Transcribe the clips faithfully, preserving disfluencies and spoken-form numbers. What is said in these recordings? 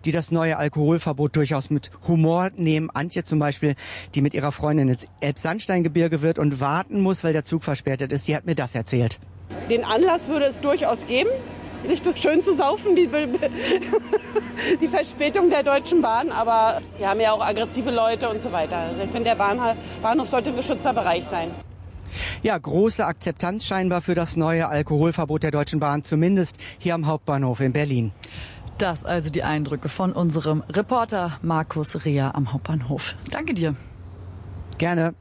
die das neue Alkoholverbot durchaus mit Humor nehmen. Antje zum Beispiel, die mit ihrer Freundin ins Elbsandsteingebirge wird und warten muss, weil der Zug verspätet ist, die hat mir das erzählt. Den Anlass würde es durchaus geben, sich das schön zu saufen, die, die Verspätung der Deutschen Bahn. Aber wir haben ja auch aggressive Leute und so weiter. Also ich finde, der Bahnhof, Bahnhof sollte ein geschützter Bereich sein. Ja, große Akzeptanz scheinbar für das neue Alkoholverbot der Deutschen Bahn, zumindest hier am Hauptbahnhof in Berlin. Das also die Eindrücke von unserem Reporter Markus Reher am Hauptbahnhof. Danke dir. Gerne.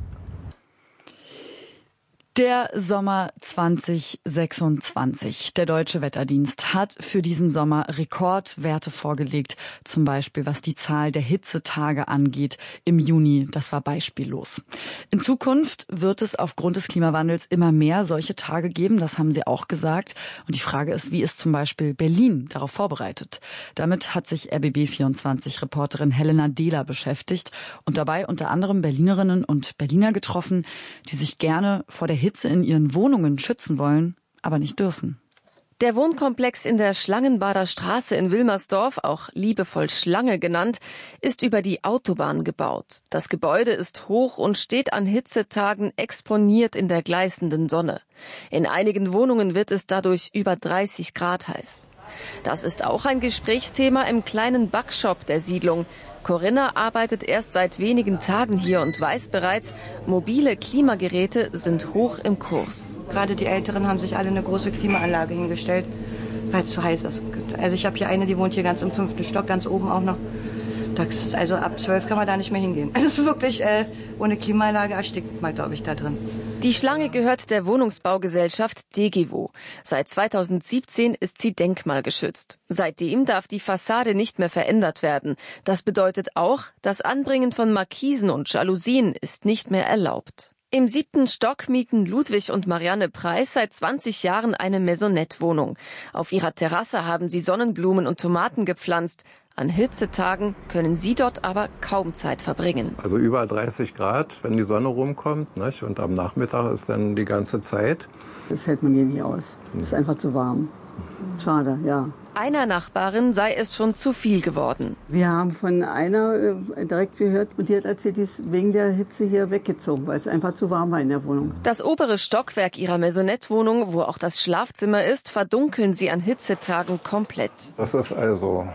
Der Sommer zwanzig sechsundzwanzig. Der Deutsche Wetterdienst hat für diesen Sommer Rekordwerte vorgelegt, zum Beispiel was die Zahl der Hitzetage angeht im Juni. Das war beispiellos. In Zukunft wird es aufgrund des Klimawandels immer mehr solche Tage geben, das haben sie auch gesagt. Und die Frage ist, wie ist zum Beispiel Berlin darauf vorbereitet? Damit hat sich R B B vierundzwanzig-Reporterin Helena Dehler beschäftigt und dabei unter anderem Berlinerinnen und Berliner getroffen, die sich gerne vor der Hitze in ihren Wohnungen schützen wollen, aber nicht dürfen. Der Wohnkomplex in der Schlangenbader Straße in Wilmersdorf, auch liebevoll Schlange genannt, ist über die Autobahn gebaut. Das Gebäude ist hoch und steht an Hitzetagen exponiert in der gleißenden Sonne. In einigen Wohnungen wird es dadurch über dreißig Grad heiß. Das ist auch ein Gesprächsthema im kleinen Backshop der Siedlung. Corinna arbeitet erst seit wenigen Tagen hier und weiß bereits, mobile Klimageräte sind hoch im Kurs. Gerade die Älteren haben sich alle eine große Klimaanlage hingestellt, weil es zu heiß ist. Also ich habe hier eine, die wohnt hier ganz im fünften Stock, ganz oben auch noch. Das, also ab zwölf kann man da nicht mehr hingehen. Es ist wirklich, äh, ohne Klimaanlage erstickt man, glaube ich, da drin. Die Schlange gehört der Wohnungsbaugesellschaft Degewo. Seit zweitausendsiebzehn ist sie denkmalgeschützt. Seitdem darf die Fassade nicht mehr verändert werden. Das bedeutet auch, das Anbringen von Markisen und Jalousien ist nicht mehr erlaubt. Im siebten Stock mieten Ludwig und Marianne Preis seit zwanzig Jahren eine Maisonette-Wohnung. Auf ihrer Terrasse haben sie Sonnenblumen und Tomaten gepflanzt. An Hitzetagen können sie dort aber kaum Zeit verbringen. Also über dreißig Grad, wenn die Sonne rumkommt, nicht? Und am Nachmittag ist dann die ganze Zeit. Das hält man hier nicht aus. Das ist einfach zu warm. Schade, ja. Einer Nachbarin sei es schon zu viel geworden. Wir haben von einer äh, direkt gehört und die hat erzählt, die ist wegen der Hitze hier weggezogen, weil es einfach zu warm war in der Wohnung. Das obere Stockwerk ihrer Maisonette-Wohnung, wo auch das Schlafzimmer ist, verdunkeln sie an Hitzetagen komplett. Das ist also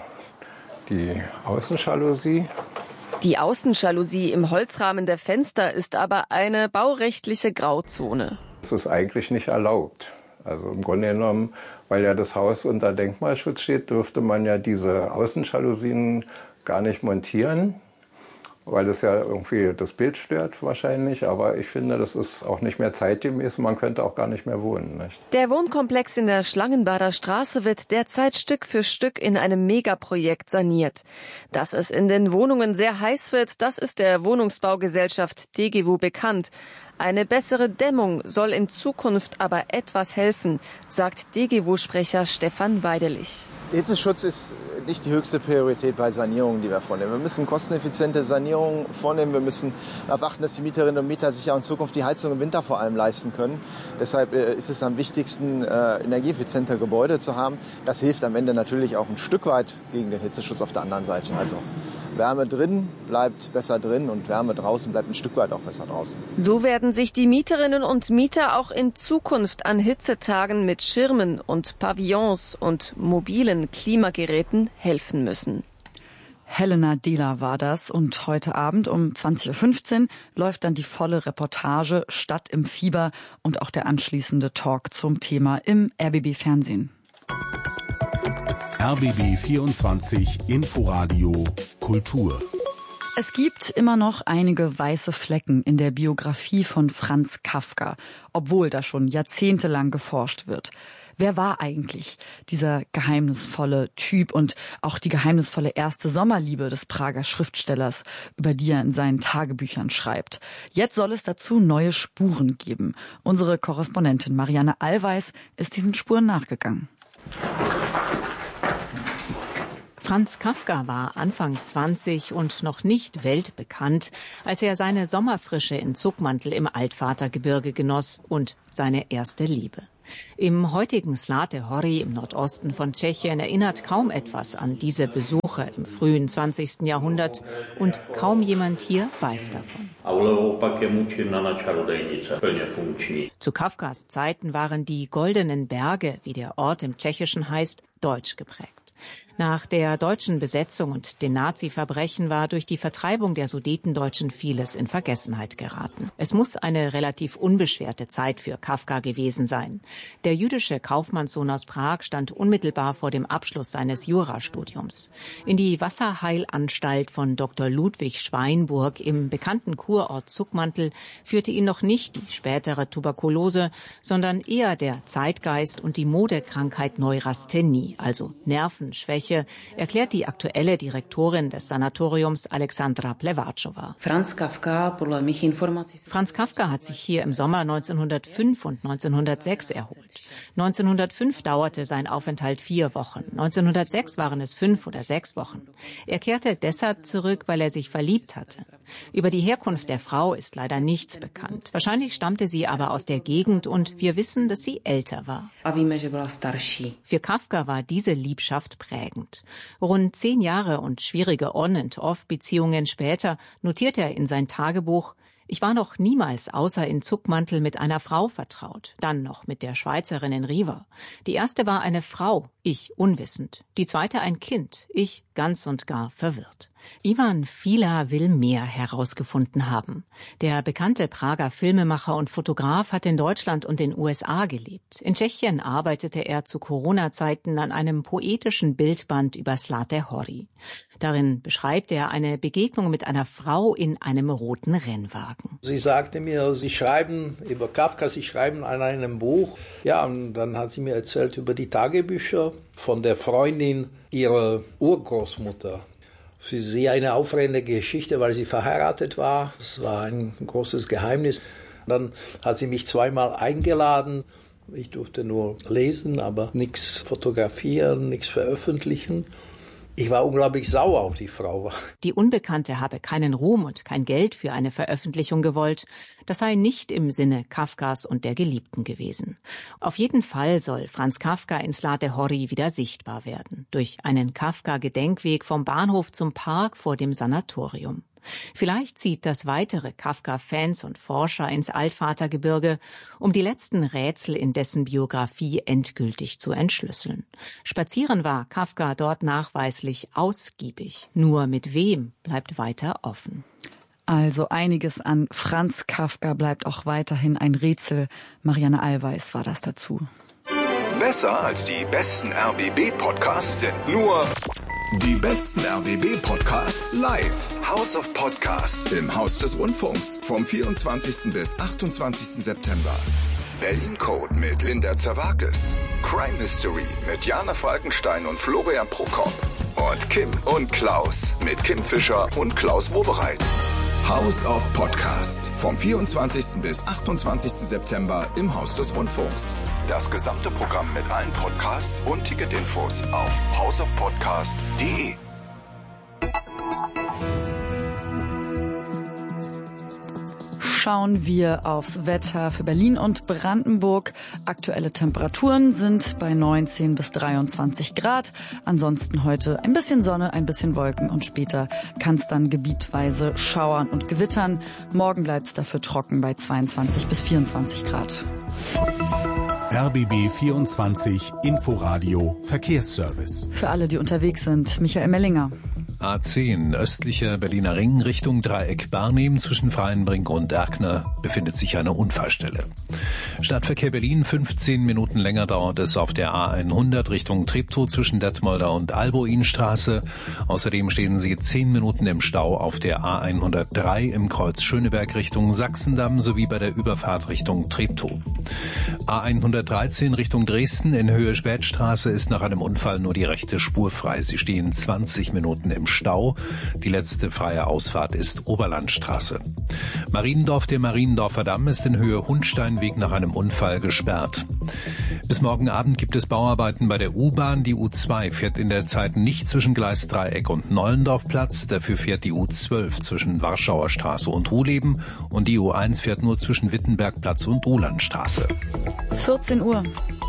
die Außenjalousie. Die Außenjalousie im Holzrahmen der Fenster ist aber eine baurechtliche Grauzone. Das ist eigentlich nicht erlaubt. Also im Grunde genommen, weil ja das Haus unter Denkmalschutz steht, dürfte man ja diese Außenjalousien gar nicht montieren, weil das ja irgendwie das Bild stört wahrscheinlich. Aber ich finde, das ist auch nicht mehr zeitgemäß. Man könnte auch gar nicht mehr wohnen. Nicht? Der Wohnkomplex in der Schlangenbader Straße wird derzeit Stück für Stück in einem Megaprojekt saniert. Dass es in den Wohnungen sehr heiß wird, das ist der Wohnungsbaugesellschaft Degewo bekannt. Eine bessere Dämmung soll in Zukunft aber etwas helfen, sagt Degewo-Sprecher Stefan Weidelich. Hitzeschutz ist nicht die höchste Priorität bei Sanierungen, die wir vornehmen. Wir müssen kosteneffiziente Sanierungen vornehmen. Wir müssen darauf achten, dass die Mieterinnen und Mieter sich auch in Zukunft die Heizung im Winter vor allem leisten können. Deshalb ist es am wichtigsten, energieeffiziente Gebäude zu haben. Das hilft am Ende natürlich auch ein Stück weit gegen den Hitzeschutz auf der anderen Seite. Also Wärme drin bleibt besser drin und Wärme draußen bleibt ein Stück weit auch besser draußen. So werden sich die Mieterinnen und Mieter auch in Zukunft an Hitzetagen mit Schirmen und Pavillons und mobilen Klimageräten helfen müssen. Helena Dehler war das und heute Abend um zwanzig Uhr fünfzehn läuft dann die volle Reportage Stadt im Fieber und auch der anschließende Talk zum Thema im R B B Fernsehen. R B B vierundzwanzig Inforadio Kultur. Es gibt immer noch einige weiße Flecken in der Biografie von Franz Kafka, obwohl da schon jahrzehntelang geforscht wird. Wer war eigentlich dieser geheimnisvolle Typ und auch die geheimnisvolle erste Sommerliebe des Prager Schriftstellers, über die er in seinen Tagebüchern schreibt? Jetzt soll es dazu neue Spuren geben. Unsere Korrespondentin Marianne Allweis ist diesen Spuren nachgegangen. Franz Kafka war Anfang zwanzig und noch nicht weltbekannt, als er seine Sommerfrische in Zuckmantel im Altvatergebirge genoss und seine erste Liebe. Im heutigen Zlaté Hory im Nordosten von Tschechien erinnert kaum etwas an diese Besuche im frühen zwanzigsten Jahrhundert und kaum jemand hier weiß davon. Zu Kafkas Zeiten waren die Goldenen Berge, wie der Ort im Tschechischen heißt, deutsch geprägt. Nach der deutschen Besetzung und den Nazi-Verbrechen war durch die Vertreibung der Sudetendeutschen vieles in Vergessenheit geraten. Es muss eine relativ unbeschwerte Zeit für Kafka gewesen sein. Der jüdische Kaufmannssohn aus Prag stand unmittelbar vor dem Abschluss seines Jurastudiums. In die Wasserheilanstalt von Doktor Ludwig Schweinburg im bekannten Kurort Zuckmantel führte ihn noch nicht die spätere Tuberkulose, sondern eher der Zeitgeist und die Modekrankheit Neurasthenie, also Nervenschwäche, erklärt die aktuelle Direktorin des Sanatoriums Alexandra Plevačová. Franz Kafka, Franz Kafka hat sich hier im Sommer neunzehnhundertfünf und neunzehnhundertsechs erholt. neunzehnhundertfünf dauerte sein Aufenthalt vier Wochen. neunzehnhundertsechs waren es fünf oder sechs Wochen. Er kehrte deshalb zurück, weil er sich verliebt hatte. Über die Herkunft der Frau ist leider nichts bekannt. Wahrscheinlich stammte sie aber aus der Gegend und wir wissen, dass sie älter war. Für Kafka war diese Liebschaft prägend. Rund zehn Jahre und schwierige On-and-Off-Beziehungen später notierte er in sein Tagebuch: Ich war noch niemals außer in Zuckmantel mit einer Frau vertraut, dann noch mit der Schweizerin in Riva. Die erste war eine Frau, ich unwissend. Die zweite ein Kind, ich ganz und gar verwirrt. Ivan Fila will mehr herausgefunden haben. Der bekannte Prager Filmemacher und Fotograf hat in Deutschland und den U S A gelebt. In Tschechien arbeitete er zu Corona-Zeiten an einem poetischen Bildband über Zlaté Hory. Darin beschreibt er eine Begegnung mit einer Frau in einem roten Rennwagen. Sie sagte mir, Sie schreiben über Kafka, Sie schreiben an einem Buch. Ja, und dann hat sie mir erzählt über die Tagebücher von der Freundin ihrer Urgroßmutter. Für sie eine aufregende Geschichte, weil sie verheiratet war. Das war ein großes Geheimnis. Dann hat sie mich zweimal eingeladen. Ich durfte nur lesen, aber nichts fotografieren, nichts veröffentlichen. Ich war unglaublich sauer auf die Frau. Die Unbekannte habe keinen Ruhm und kein Geld für eine Veröffentlichung gewollt. Das sei nicht im Sinne Kafkas und der Geliebten gewesen. Auf jeden Fall soll Franz Kafka in Zlaté Hory wieder sichtbar werden. Durch einen Kafka-Gedenkweg vom Bahnhof zum Park vor dem Sanatorium. Vielleicht zieht das weitere Kafka-Fans und Forscher ins Altvatergebirge, um die letzten Rätsel in dessen Biografie endgültig zu entschlüsseln. Spazieren war Kafka dort nachweislich ausgiebig. Nur mit wem bleibt weiter offen. Also einiges an Franz Kafka bleibt auch weiterhin ein Rätsel. Marianne Allweis war das dazu. Besser als die besten R B B-Podcasts sind nur die besten R B B-Podcasts live. House of Podcasts im Haus des Rundfunks vom vierundzwanzigsten bis achtundzwanzigsten September. Berlin Code mit Linda Zerwakis. Crime Mystery mit Jana Falkenstein und Florian Prokop. Und Kim und Klaus mit Kim Fischer und Klaus Wobereit. House of Podcasts vom vierundzwanzigsten bis achtundzwanzigsten September im Haus des Rundfunks. Das gesamte Programm mit allen Podcasts und Ticketinfos auf houseofpodcast punkt de. Schauen wir aufs Wetter für Berlin und Brandenburg. Aktuelle Temperaturen sind bei neunzehn bis dreiundzwanzig Grad. Ansonsten heute ein bisschen Sonne, ein bisschen Wolken und später kann es dann gebietweise schauern und gewittern. Morgen bleibt es dafür trocken bei zweiundzwanzig bis vierundzwanzig Grad. R B B vierundzwanzig Inforadio Verkehrsservice. Für alle, die unterwegs sind, Michael Mellinger. A zehn, östlicher Berliner Ring, Richtung Dreieck Barnim, zwischen Freienbrink und Erkner befindet sich eine Unfallstelle. Stadtverkehr Berlin, fünfzehn Minuten länger dauert es auf der A hundert Richtung Treptow zwischen Detmolder und Albuinstraße. Außerdem stehen Sie zehn Minuten im Stau auf der A hundertdrei im Kreuz Schöneberg Richtung Sachsendamm sowie bei der Überfahrt Richtung Treptow. A hundertdreizehn Richtung Dresden in Höhe Spätstraße ist nach einem Unfall nur die rechte Spur frei. Sie stehen zwanzig Minuten im Stau. Die letzte freie Ausfahrt ist Oberlandstraße. Mariendorf, der Mariendorfer Damm ist in Höhe Hundsteinweg nach einem Unfall gesperrt. Bis morgen Abend gibt es Bauarbeiten bei der U-Bahn. Die U zwei fährt in der Zeit nicht zwischen Gleis Dreieck und Nollendorfplatz. Dafür fährt die U zwölf zwischen Warschauer Straße und Ruhleben. Und die U eins fährt nur zwischen Wittenbergplatz und Uhlandstraße. vierzehn Uhr.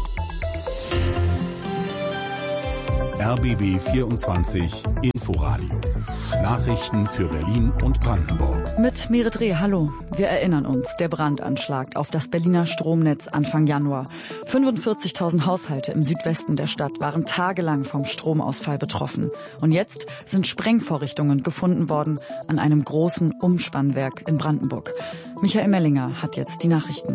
R B B vierundzwanzig Inforadio. Nachrichten für Berlin und Brandenburg. Mit Merit Reh, hallo. Wir erinnern uns, der Brandanschlag auf das Berliner Stromnetz Anfang Januar. fünfundvierzigtausend Haushalte im Südwesten der Stadt waren tagelang vom Stromausfall betroffen. Und jetzt sind Sprengvorrichtungen gefunden worden an einem großen Umspannwerk in Brandenburg. Michael Mellinger hat jetzt die Nachrichten.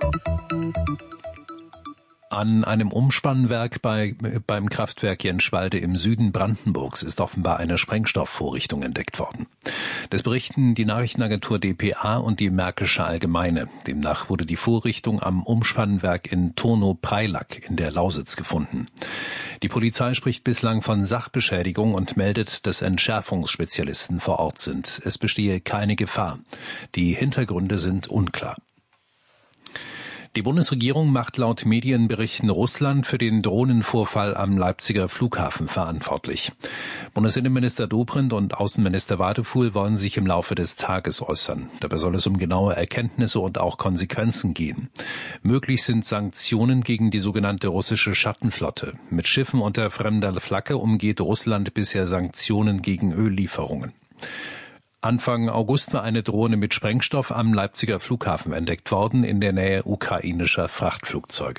An einem Umspannwerk bei, beim Kraftwerk Jenschwalde im Süden Brandenburgs ist offenbar eine Sprengstoffvorrichtung entdeckt worden. Das berichten die Nachrichtenagentur D P A und die Märkische Allgemeine. Demnach wurde die Vorrichtung am Umspannwerk in Turnow-Preilack in der Lausitz gefunden. Die Polizei spricht bislang von Sachbeschädigung und meldet, dass Entschärfungsspezialisten vor Ort sind. Es bestehe keine Gefahr. Die Hintergründe sind unklar. Die Bundesregierung macht laut Medienberichten Russland für den Drohnenvorfall am Leipziger Flughafen verantwortlich. Bundesinnenminister Dobrindt und Außenminister Wadefuhl wollen sich im Laufe des Tages äußern. Dabei soll es um genaue Erkenntnisse und auch Konsequenzen gehen. Möglich sind Sanktionen gegen die sogenannte russische Schattenflotte. Mit Schiffen unter fremder Flagge umgeht Russland bisher Sanktionen gegen Öllieferungen. Anfang August war eine Drohne mit Sprengstoff am Leipziger Flughafen entdeckt worden, in der Nähe ukrainischer Frachtflugzeuge.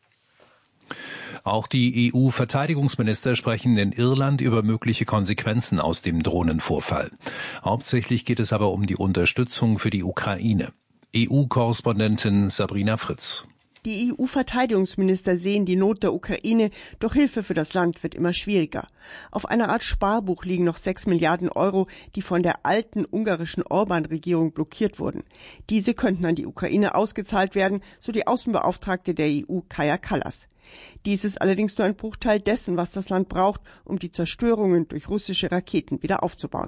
Auch die E U-Verteidigungsminister sprechen in Irland über mögliche Konsequenzen aus dem Drohnenvorfall. Hauptsächlich geht es aber um die Unterstützung für die Ukraine. E U-Korrespondentin Sabrina Fritz. Die E U-Verteidigungsminister sehen die Not der Ukraine, doch Hilfe für das Land wird immer schwieriger. Auf einer Art Sparbuch liegen noch sechs Milliarden Euro, die von der alten ungarischen Orban-Regierung blockiert wurden. Diese könnten an die Ukraine ausgezahlt werden, so die Außenbeauftragte der E U, Kaja Kallas. Dies ist allerdings nur ein Bruchteil dessen, was das Land braucht, um die Zerstörungen durch russische Raketen wieder aufzubauen.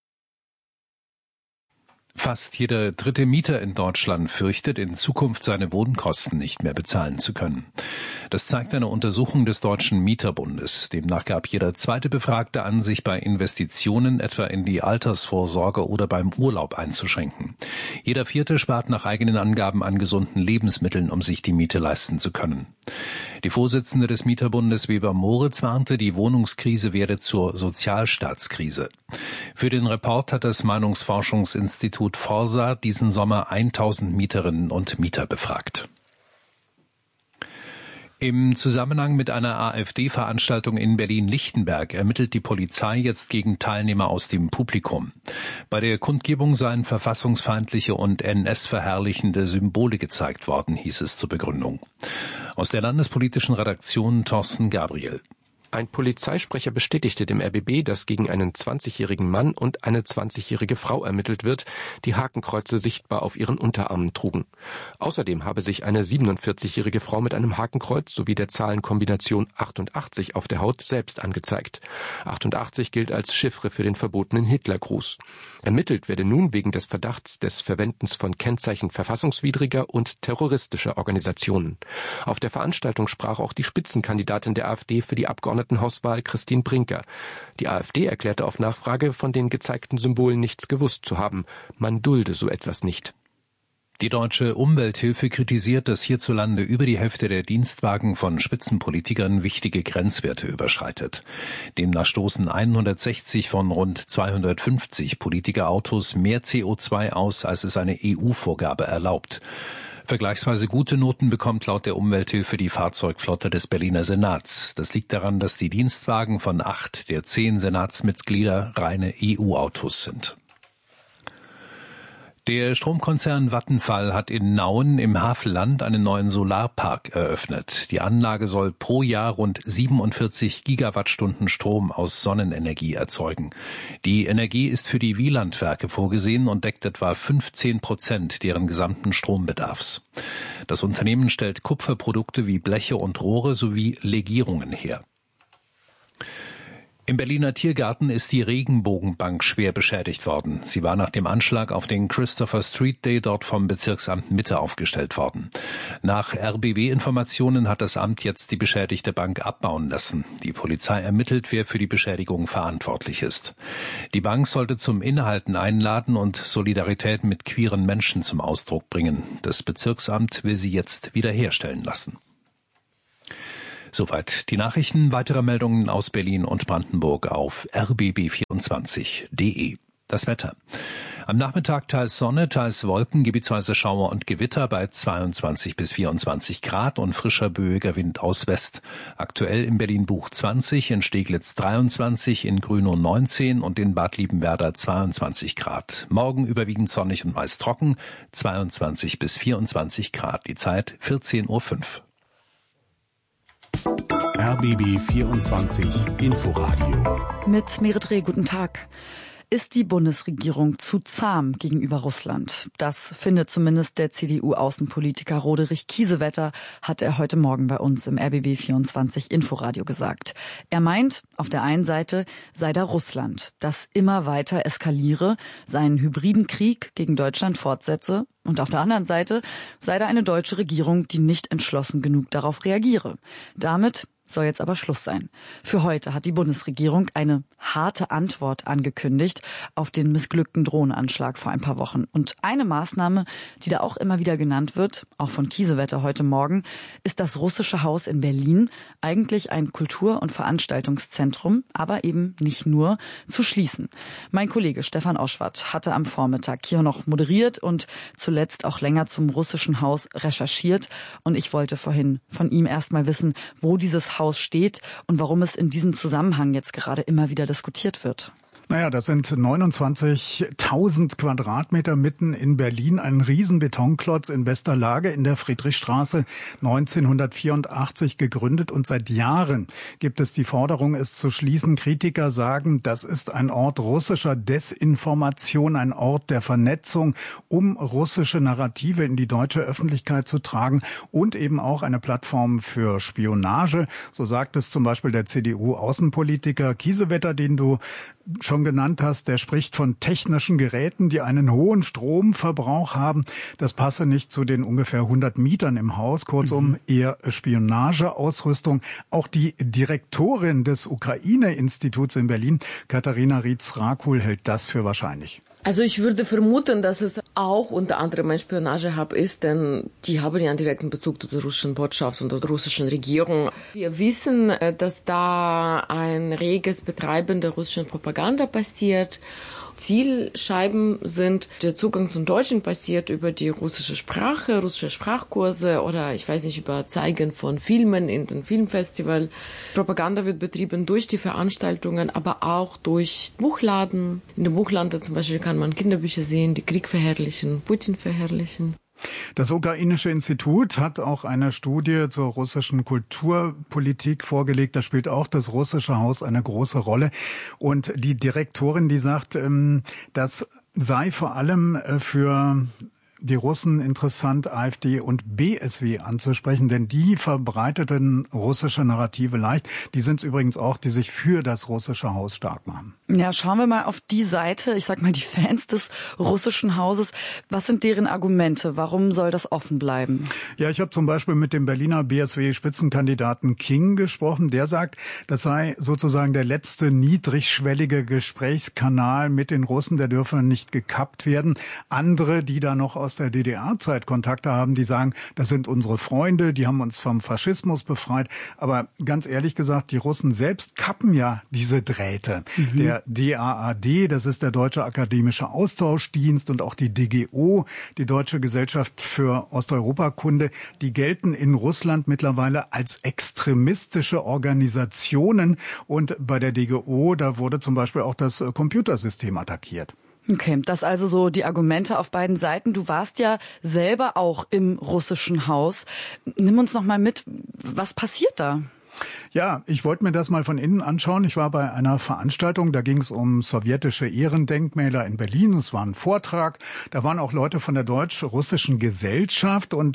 Fast jeder dritte Mieter in Deutschland fürchtet, in Zukunft seine Wohnkosten nicht mehr bezahlen zu können. Das zeigt eine Untersuchung des Deutschen Mieterbundes. Demnach gab jeder zweite Befragte an, sich bei Investitionen etwa in die Altersvorsorge oder beim Urlaub einzuschränken. Jeder vierte spart nach eigenen Angaben an gesunden Lebensmitteln, um sich die Miete leisten zu können. Die Vorsitzende des Mieterbundes Weber Moritz warnte, die Wohnungskrise werde zur Sozialstaatskrise. Für den Report hat das Meinungsforschungsinstitut Forsa diesen Sommer tausend Mieterinnen und Mieter befragt. Im Zusammenhang mit einer AfD-Veranstaltung in Berlin-Lichtenberg ermittelt die Polizei jetzt gegen Teilnehmer aus dem Publikum. Bei der Kundgebung seien verfassungsfeindliche und N S-verherrlichende Symbole gezeigt worden, hieß es zur Begründung. Aus der landespolitischen Redaktion Thorsten Gabriel. Ein Polizeisprecher bestätigte dem R B B, dass gegen einen zwanzigjährigen Mann und eine zwanzigjährige Frau ermittelt wird, die Hakenkreuze sichtbar auf ihren Unterarmen trugen. Außerdem habe sich eine siebenundvierzigjährige Frau mit einem Hakenkreuz sowie der Zahlenkombination achtundachtzig auf der Haut selbst angezeigt. achtundachtzig gilt als Chiffre für den verbotenen Hitlergruß. Ermittelt werde nun wegen des Verdachts des Verwendens von Kennzeichen verfassungswidriger und terroristischer Organisationen. Auf der Veranstaltung sprach auch die Spitzenkandidatin der AfD für die Abgeordnetenhauswahl Christine Brinker. Die AfD erklärte auf Nachfrage, von den gezeigten Symbolen nichts gewusst zu haben. Man dulde so etwas nicht. Die Deutsche Umwelthilfe kritisiert, dass hierzulande über die Hälfte der Dienstwagen von Spitzenpolitikern wichtige Grenzwerte überschreitet. Demnach stoßen hundertsechzig von rund zweihundertfünfzig Politikerautos mehr C O zwei aus, als es eine E U-Vorgabe erlaubt. Vergleichsweise gute Noten bekommt laut der Umwelthilfe die Fahrzeugflotte des Berliner Senats. Das liegt daran, dass die Dienstwagen von acht der zehn Senatsmitglieder reine E U-Autos sind. Der Stromkonzern Vattenfall hat in Nauen im Havelland einen neuen Solarpark eröffnet. Die Anlage soll pro Jahr rund siebenundvierzig Gigawattstunden Strom aus Sonnenenergie erzeugen. Die Energie ist für die Wielandwerke vorgesehen und deckt etwa fünfzehn Prozent deren gesamten Strombedarfs. Das Unternehmen stellt Kupferprodukte wie Bleche und Rohre sowie Legierungen her. Im Berliner Tiergarten ist die Regenbogenbank schwer beschädigt worden. Sie war nach dem Anschlag auf den Christopher Street Day dort vom Bezirksamt Mitte aufgestellt worden. Nach R B B-Informationen hat das Amt jetzt die beschädigte Bank abbauen lassen. Die Polizei ermittelt, wer für die Beschädigung verantwortlich ist. Die Bank sollte zum Innehalten einladen und Solidarität mit queeren Menschen zum Ausdruck bringen. Das Bezirksamt will sie jetzt wiederherstellen lassen. Soweit die Nachrichten. Weitere Meldungen aus Berlin und Brandenburg auf r b b vierundzwanzig punkt d e. Das Wetter. Am Nachmittag teils Sonne, teils Wolken, gebietsweise Schauer und Gewitter bei zweiundzwanzig bis vierundzwanzig Grad und frischer böiger Wind aus West. Aktuell in Berlin-Buch zwanzig, in Steglitz dreiundzwanzig, in Grünow neunzehn und in Bad Liebenwerda zweiundzwanzig Grad. Morgen überwiegend sonnig und meist trocken, zweiundzwanzig bis vierundzwanzig Grad. Die Zeit vierzehn Uhr fünf. R B B vierundzwanzig Inforadio. Mit Merit Reh, guten Tag. Ist die Bundesregierung zu zahm gegenüber Russland? Das findet zumindest der C D U-Außenpolitiker Roderich Kiesewetter, hat er heute Morgen bei uns im R B B vierundzwanzig Inforadio gesagt. Er meint, auf der einen Seite sei da Russland, das immer weiter eskaliere, seinen hybriden Krieg gegen Deutschland fortsetze, und auf der anderen Seite sei da eine deutsche Regierung, die nicht entschlossen genug darauf reagiere. Damit soll jetzt aber Schluss sein. Für heute hat die Bundesregierung eine harte Antwort angekündigt auf den missglückten Drohnenanschlag vor ein paar Wochen. Und eine Maßnahme, die da auch immer wieder genannt wird, auch von Kiesewetter heute Morgen, ist das Russische Haus in Berlin, eigentlich ein Kultur- und Veranstaltungszentrum, aber eben nicht nur, zu schließen. Mein Kollege Stefan Oschwart hatte am Vormittag hier noch moderiert und zuletzt auch länger zum Russischen Haus recherchiert. Und ich wollte vorhin von ihm erst mal wissen, wo dieses Haus steht und warum es in diesem Zusammenhang jetzt gerade immer wieder diskutiert wird. Naja, das sind neunundzwanzigtausend Quadratmeter mitten in Berlin, ein Riesenbetonklotz in bester Lage in der Friedrichstraße, neunzehnhundertvierundachtzig gegründet, und seit Jahren gibt es die Forderung, es zu schließen. Kritiker sagen, das ist ein Ort russischer Desinformation, ein Ort der Vernetzung, um russische Narrative in die deutsche Öffentlichkeit zu tragen und eben auch eine Plattform für Spionage. So sagt es zum Beispiel der C D U-Außenpolitiker Kiesewetter, den du schon genannt hast. Der spricht von technischen Geräten, die einen hohen Stromverbrauch haben. Das passe nicht zu den ungefähr hundert Mietern im Haus. Kurzum, mhm. eher Spionageausrüstung. Auch die Direktorin des Ukraine-Instituts in Berlin, Katharina Rietz-Rakul, hält das für wahrscheinlich. Also ich würde vermuten, dass es auch unter anderem ein Spionagehub ist, denn die haben ja einen direkten Bezug zu der russischen Botschaft und der russischen Regierung. Wir wissen, dass da ein reges Betreiben der russischen Propaganda passiert. Zielscheiben sind, der Zugang zum Deutschen passiert über die russische Sprache, russische Sprachkurse oder ich weiß nicht, über Zeigen von Filmen in den Filmfestival. Propaganda wird betrieben durch die Veranstaltungen, aber auch durch Buchladen. In dem Buchladen zum Beispiel kann man Kinderbücher sehen, die Krieg verherrlichen, Putin verherrlichen. Das Ukrainische Institut hat auch eine Studie zur russischen Kulturpolitik vorgelegt. Da spielt auch das Russische Haus eine große Rolle. Und die Direktorin, die sagt, das sei vor allem für die Russen interessant, AfD und B S W anzusprechen, denn die verbreiteten russische Narrative leicht. Die sind es übrigens auch, die sich für das Russische Haus stark machen. Ja, schauen wir mal auf die Seite, ich sag mal die Fans des Russischen Hauses. Was sind deren Argumente? Warum soll das offen bleiben? Ja, ich habe zum Beispiel mit dem Berliner B S W-Spitzenkandidaten King gesprochen. Der sagt, das sei sozusagen der letzte niedrigschwellige Gesprächskanal mit den Russen. Der dürfe nicht gekappt werden. Andere, die da noch aus der D D R-Zeit Kontakte haben, die sagen, das sind unsere Freunde, die haben uns vom Faschismus befreit. Aber ganz ehrlich gesagt, die Russen selbst kappen ja diese Drähte. Mhm. Der D A A D, das ist der Deutsche Akademische Austauschdienst, und auch die D G O, die Deutsche Gesellschaft für Osteuropakunde, die gelten in Russland mittlerweile als extremistische Organisationen. Und bei der D G O, da wurde zum Beispiel auch das Computersystem attackiert. Okay, das also so die Argumente auf beiden Seiten. Du warst ja selber auch im Russischen Haus. Nimm uns noch mal mit, was passiert da? Ja, ich wollte mir das mal von innen anschauen. Ich war bei einer Veranstaltung, da ging es um sowjetische Ehrendenkmäler in Berlin. Es war ein Vortrag, da waren auch Leute von der deutsch-russischen Gesellschaft, und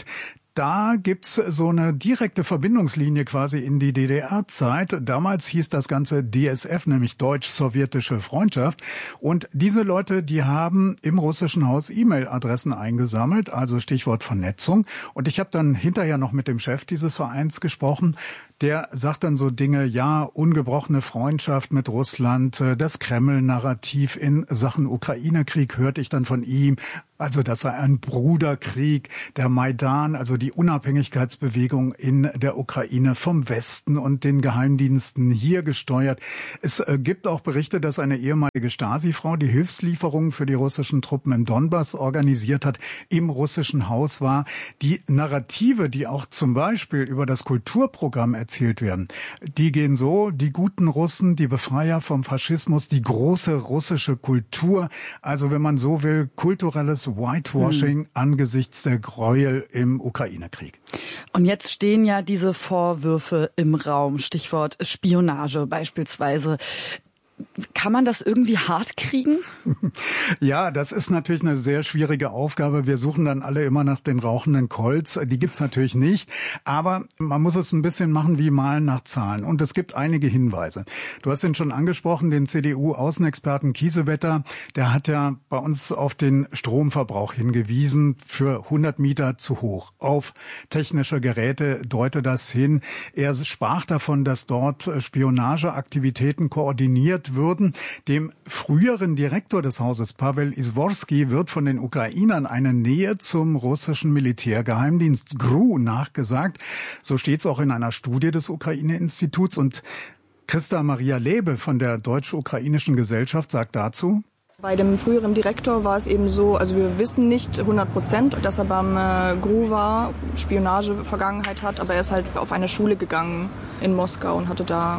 Da gibt's so eine direkte Verbindungslinie quasi in die D D R-Zeit. Damals hieß das Ganze D S F, nämlich Deutsch-Sowjetische Freundschaft. Und diese Leute, die haben im russischen Haus E-Mail-Adressen eingesammelt, also Stichwort Vernetzung. Und ich habe dann hinterher noch mit dem Chef dieses Vereins gesprochen. Der sagt dann so Dinge, ja, ungebrochene Freundschaft mit Russland, das Kreml-Narrativ in Sachen Ukraine-Krieg hörte ich dann von ihm. Also das sei ein Bruderkrieg, der Maidan, also die Unabhängigkeitsbewegung in der Ukraine vom Westen und den Geheimdiensten hier gesteuert. Es äh, gibt auch Berichte, dass eine ehemalige Stasi-Frau die Hilfslieferungen für die russischen Truppen im Donbass organisiert hat, im russischen Haus war. Die Narrative, die auch zum Beispiel über das Kulturprogramm erzählt werden, die gehen so: die guten Russen, die Befreier vom Faschismus, die große russische Kultur. Also wenn man so will, kulturelles Whitewashing hm. angesichts der Gräuel im Ukraine-Krieg. Und jetzt stehen ja diese Vorwürfe im Raum, Stichwort Spionage beispielsweise. Kann man das irgendwie hart kriegen? Ja, das ist natürlich eine sehr schwierige Aufgabe. Wir suchen dann alle immer nach den rauchenden Colts. Die gibt's natürlich nicht. Aber man muss es ein bisschen machen wie Malen nach Zahlen. Und es gibt einige Hinweise. Du hast ihn schon angesprochen, den C D U-Außenexperten Kiesewetter. Der hat ja bei uns auf den Stromverbrauch hingewiesen. Für hundert Mieter zu hoch. Auf technische Geräte deute das hin. Er sprach davon, dass dort Spionageaktivitäten koordiniert würden. Dem früheren Direktor des Hauses, Pavel Izworski, wird von den Ukrainern eine Nähe zum russischen Militärgeheimdienst G R U nachgesagt. So steht es auch in einer Studie des Ukraine-Instituts. Und Christa Maria Lebe von der Deutsch-Ukrainischen Gesellschaft sagt dazu: Bei dem früheren Direktor war es eben so, also wir wissen nicht hundert Prozent, dass er beim äh, G R U war, Spionage-Vergangenheit hat, aber er ist halt auf eine Schule gegangen in Moskau und hatte da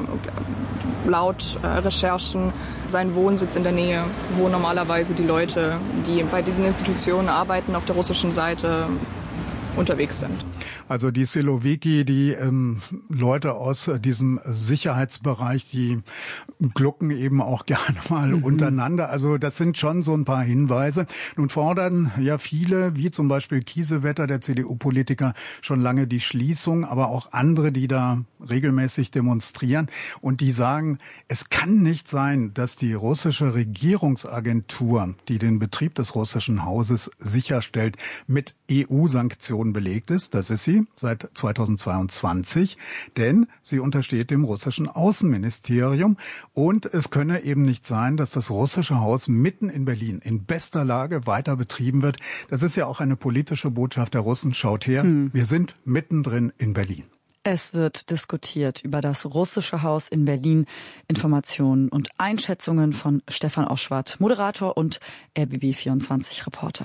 laut äh, Recherchen seinen Wohnsitz in der Nähe, wo normalerweise die Leute, die bei diesen Institutionen arbeiten, auf der russischen Seite unterwegs sind. Also die Siloviki, die ähm, Leute aus äh, diesem Sicherheitsbereich, die glucken eben auch gerne mal mhm. untereinander. Also das sind schon so ein paar Hinweise. Nun fordern ja viele, wie zum Beispiel Kiesewetter, der C D U-Politiker, schon lange die Schließung, aber auch andere, die da regelmäßig demonstrieren. Und die sagen, es kann nicht sein, dass die russische Regierungsagentur, die den Betrieb des russischen Hauses sicherstellt, mit E U-Sanktionen belegt ist. Das ist sie seit zweitausendzweiundzwanzig, denn sie untersteht dem russischen Außenministerium. Und es könne eben nicht sein, dass das russische Haus mitten in Berlin in bester Lage weiter betrieben wird. Das ist ja auch eine politische Botschaft der Russen. Schaut her, hm. wir sind mittendrin in Berlin. Es wird diskutiert über das russische Haus in Berlin. Informationen und Einschätzungen von Stefan Oschwart, Moderator und R B B vierundzwanzig Reporter.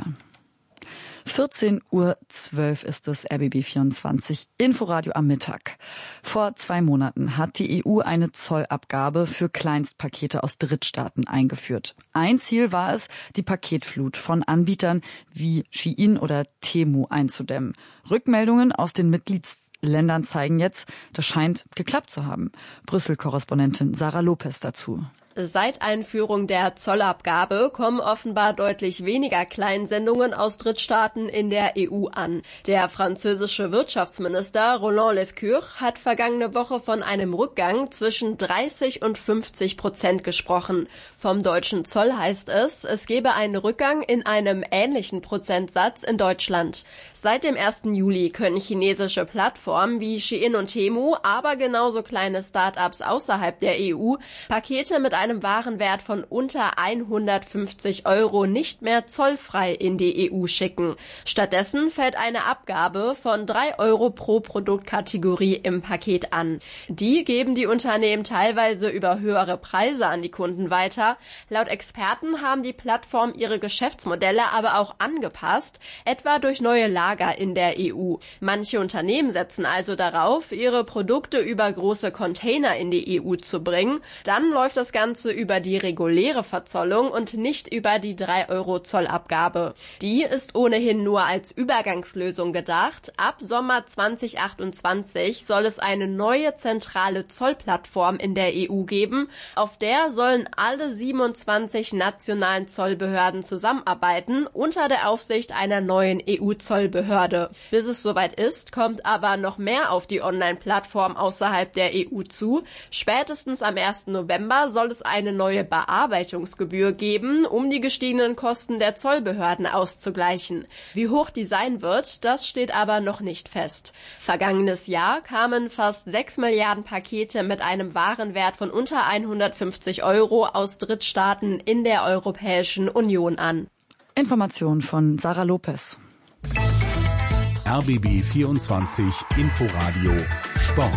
vierzehn Uhr zwölf ist es, R B B vierundzwanzig, Inforadio am Mittag. Vor zwei Monaten hat die E U eine Zollabgabe für Kleinstpakete aus Drittstaaten eingeführt. Ein Ziel war es, die Paketflut von Anbietern wie Shein oder Temu einzudämmen. Rückmeldungen aus den Mitgliedsländern zeigen jetzt, das scheint geklappt zu haben. Brüssel-Korrespondentin Sarah Lopez dazu. Seit Einführung der Zollabgabe kommen offenbar deutlich weniger Kleinsendungen aus Drittstaaten in der E U an. Der französische Wirtschaftsminister Roland Lescure hat vergangene Woche von einem Rückgang zwischen dreißig und fünfzig Prozent gesprochen. Vom deutschen Zoll heißt es, es gebe einen Rückgang in einem ähnlichen Prozentsatz in Deutschland. Seit dem ersten Juli können chinesische Plattformen wie Shein und Temu, aber genauso kleine Start-ups außerhalb der E U, Pakete mit einem einem Warenwert von unter hundertfünfzig Euro nicht mehr zollfrei in die E U schicken. Stattdessen fällt eine Abgabe von drei Euro pro Produktkategorie im Paket an. Die geben die Unternehmen teilweise über höhere Preise an die Kunden weiter. Laut Experten haben die Plattformen ihre Geschäftsmodelle aber auch angepasst, etwa durch neue Lager in der E U. Manche Unternehmen setzen also darauf, ihre Produkte über große Container in die E U zu bringen. Dann läuft das Ganze Ganze über die reguläre Verzollung und nicht über die drei Euro Zollabgabe. Die ist ohnehin nur als Übergangslösung gedacht. Ab Sommer zwanzig achtundzwanzig soll es eine neue zentrale Zollplattform in der E U geben. Auf der sollen alle siebenundzwanzig nationalen Zollbehörden zusammenarbeiten, unter der Aufsicht einer neuen E U-Zollbehörde. Bis es soweit ist, kommt aber noch mehr auf die Online-Plattform außerhalb der E U zu. Spätestens am ersten November soll es eine neue Bearbeitungsgebühr geben, um die gestiegenen Kosten der Zollbehörden auszugleichen. Wie hoch die sein wird, das steht aber noch nicht fest. Vergangenes Jahr kamen fast sechs Milliarden Pakete mit einem Warenwert von unter hundertfünfzig Euro aus Drittstaaten in der Europäischen Union an. Information von Sarah Lopez. R B B vierundzwanzig Inforadio Sport.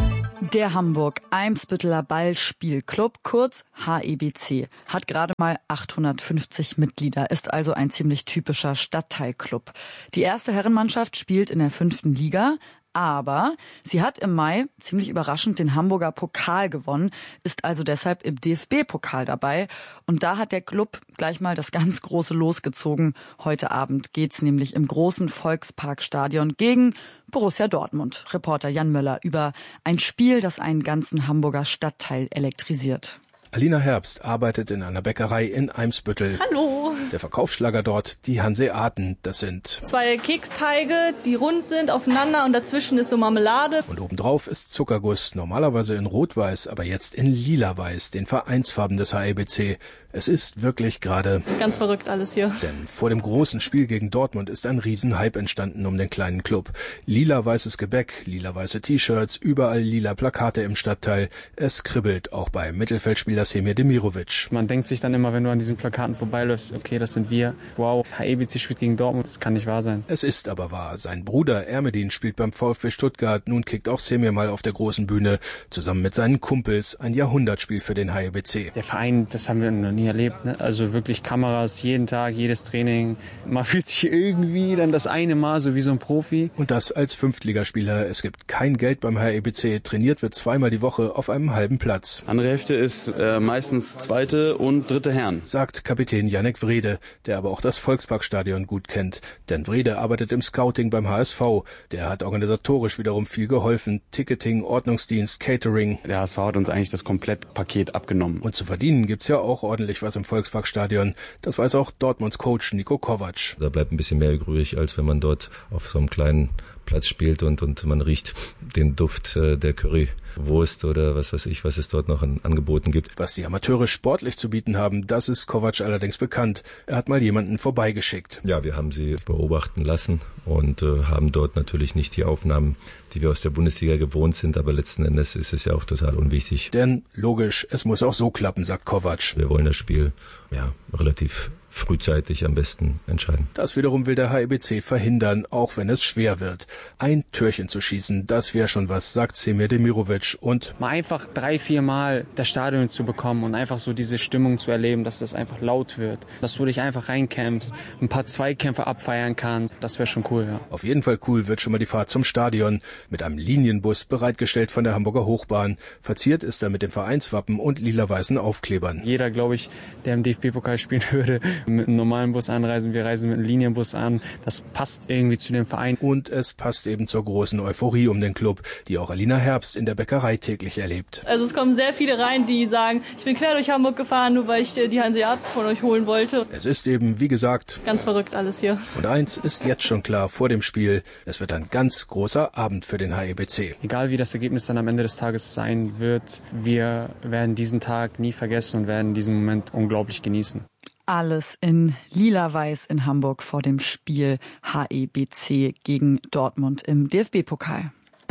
Der Hamburg-Eimsbütteler Ballspielclub, kurz H E B C, hat gerade mal achthundertfünfzig Mitglieder, ist also ein ziemlich typischer Stadtteilclub. Die erste Herrenmannschaft spielt in der fünften Liga, aber sie hat im Mai ziemlich überraschend den Hamburger Pokal gewonnen, ist also deshalb im D F B-Pokal dabei. Und da hat der Club gleich mal das ganz große Los gezogen. Heute Abend geht's nämlich im großen Volksparkstadion gegen Borussia Dortmund. Reporter Jan Möller über ein Spiel, das einen ganzen Hamburger Stadtteil elektrisiert. Alina Herbst arbeitet in einer Bäckerei in Eimsbüttel. Hallo. Der Verkaufsschlager dort, die Hanseaten, das sind zwei Keksteige, die rund sind aufeinander und dazwischen ist so Marmelade. Und obendrauf ist Zuckerguss, normalerweise in Rot-Weiß, aber jetzt in Lila-Weiß, den Vereinsfarben des H E B C. Es ist wirklich gerade ganz verrückt alles hier. Denn vor dem großen Spiel gegen Dortmund ist ein Riesenhype entstanden um den kleinen Club. Lila-weißes Gebäck, lila-weiße T-Shirts, überall lila Plakate im Stadtteil. Es kribbelt auch bei Mittelfeldspieler Semir Demirovic. Man denkt sich dann immer, wenn du an diesen Plakaten vorbeiläufst, okay, das sind wir. Wow, H E B C spielt gegen Dortmund, das kann nicht wahr sein. Es ist aber wahr. Sein Bruder Ermedin spielt beim VfB Stuttgart. Nun kickt auch Semir mal auf der großen Bühne. Zusammen mit seinen Kumpels ein Jahrhundertspiel für den H E B C. Der Verein, das haben wir noch nie erlebt. Ne? Also wirklich Kameras jeden Tag, jedes Training. Man fühlt sich irgendwie dann das eine Mal so wie so ein Profi. Und das als Fünftligaspieler. Es gibt kein Geld beim H E B C. Trainiert wird zweimal die Woche auf einem halben Platz. Andere Hälfte ist äh, meistens zweite und dritte Herren, sagt Kapitän Jannik Wrede, der aber auch das Volksparkstadion gut kennt. Denn Wrede arbeitet im Scouting beim H S V. Der hat organisatorisch wiederum viel geholfen. Ticketing, Ordnungsdienst, Catering. Der H S V hat uns eigentlich das Komplettpaket abgenommen. Und zu verdienen gibt's ja auch ordentlich was im Volksparkstadion. Das weiß auch Dortmunds Coach Niko Kovac. Da bleibt ein bisschen mehr übrig, als wenn man dort auf so einem kleinen Platz spielt und, und man riecht den Duft äh, der Currywurst oder was weiß ich, was es dort noch an Angeboten gibt. Was die Amateure sportlich zu bieten haben, das ist Kovac allerdings bekannt. Er hat mal jemanden vorbeigeschickt. Ja, wir haben sie beobachten lassen und äh, haben dort natürlich nicht die Aufnahmen, die wir aus der Bundesliga gewohnt sind, aber letzten Endes ist es ja auch total unwichtig. Denn logisch, es muss auch so klappen, sagt Kovac. Wir wollen das Spiel ja relativ frühzeitig am besten entscheiden. Das wiederum will der H E B C verhindern, auch wenn es schwer wird. Ein Türchen zu schießen, das wäre schon was, sagt Semir Demirovic. Und mal einfach drei, vier Mal das Stadion zu bekommen und einfach so diese Stimmung zu erleben, dass das einfach laut wird, dass du dich einfach reinkämpfst, ein paar Zweikämpfe abfeiern kannst, das wäre schon cool, ja. Auf jeden Fall cool wird schon mal die Fahrt zum Stadion, mit einem Linienbus bereitgestellt von der Hamburger Hochbahn. Verziert ist er mit dem Vereinswappen und lila-weißen Aufklebern. Jeder, glaube ich, der im D F B-Pokal spielen würde, mit einem normalen Bus anreisen, wir reisen mit einem Linienbus an. Das passt irgendwie zu dem Verein. Und es passt eben zur großen Euphorie um den Club, die auch Alina Herbst in der Bäckerei täglich erlebt. Also es kommen sehr viele rein, die sagen, ich bin quer durch Hamburg gefahren, nur weil ich die Hanseaten von euch holen wollte. Es ist eben, wie gesagt, ganz verrückt alles hier. Und eins ist jetzt schon klar vor dem Spiel, es wird ein ganz großer Abend für den H E B C. Egal wie das Ergebnis dann am Ende des Tages sein wird, wir werden diesen Tag nie vergessen und werden diesen Moment unglaublich genießen. Alles in lila-weiß in Hamburg vor dem Spiel H E B C gegen Dortmund im D F B-Pokal.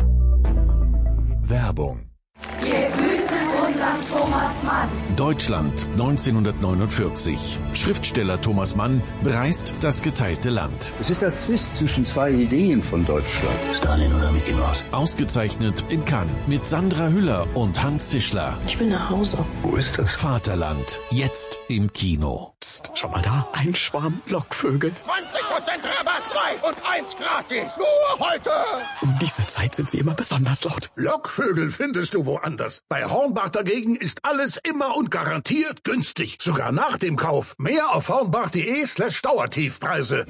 Werbung. Wir grüßen unseren Thomas Mann. Deutschland neunzehnhundertneunundvierzig. Schriftsteller Thomas Mann bereist das geteilte Land. Es ist der Zwist zwischen zwei Ideen von Deutschland. Stalin oder Mickey Mouse. Ausgezeichnet in Cannes mit Sandra Hüller und Hans Zischler. Ich will nach Hause. Wo ist das? Vaterland. Jetzt im Kino. Psst, schau mal da. Ein Schwarm Lockvögel. zwanzig Prozent Rabatt, zwei und eins gratis. Nur heute. Um diese Zeit sind sie immer besonders laut. Lockvögel findest du woanders. Bei Hornbach dagegen ist alles immer und garantiert günstig. Sogar nach dem Kauf. Mehr auf hornbach.de slash Dauertiefpreise.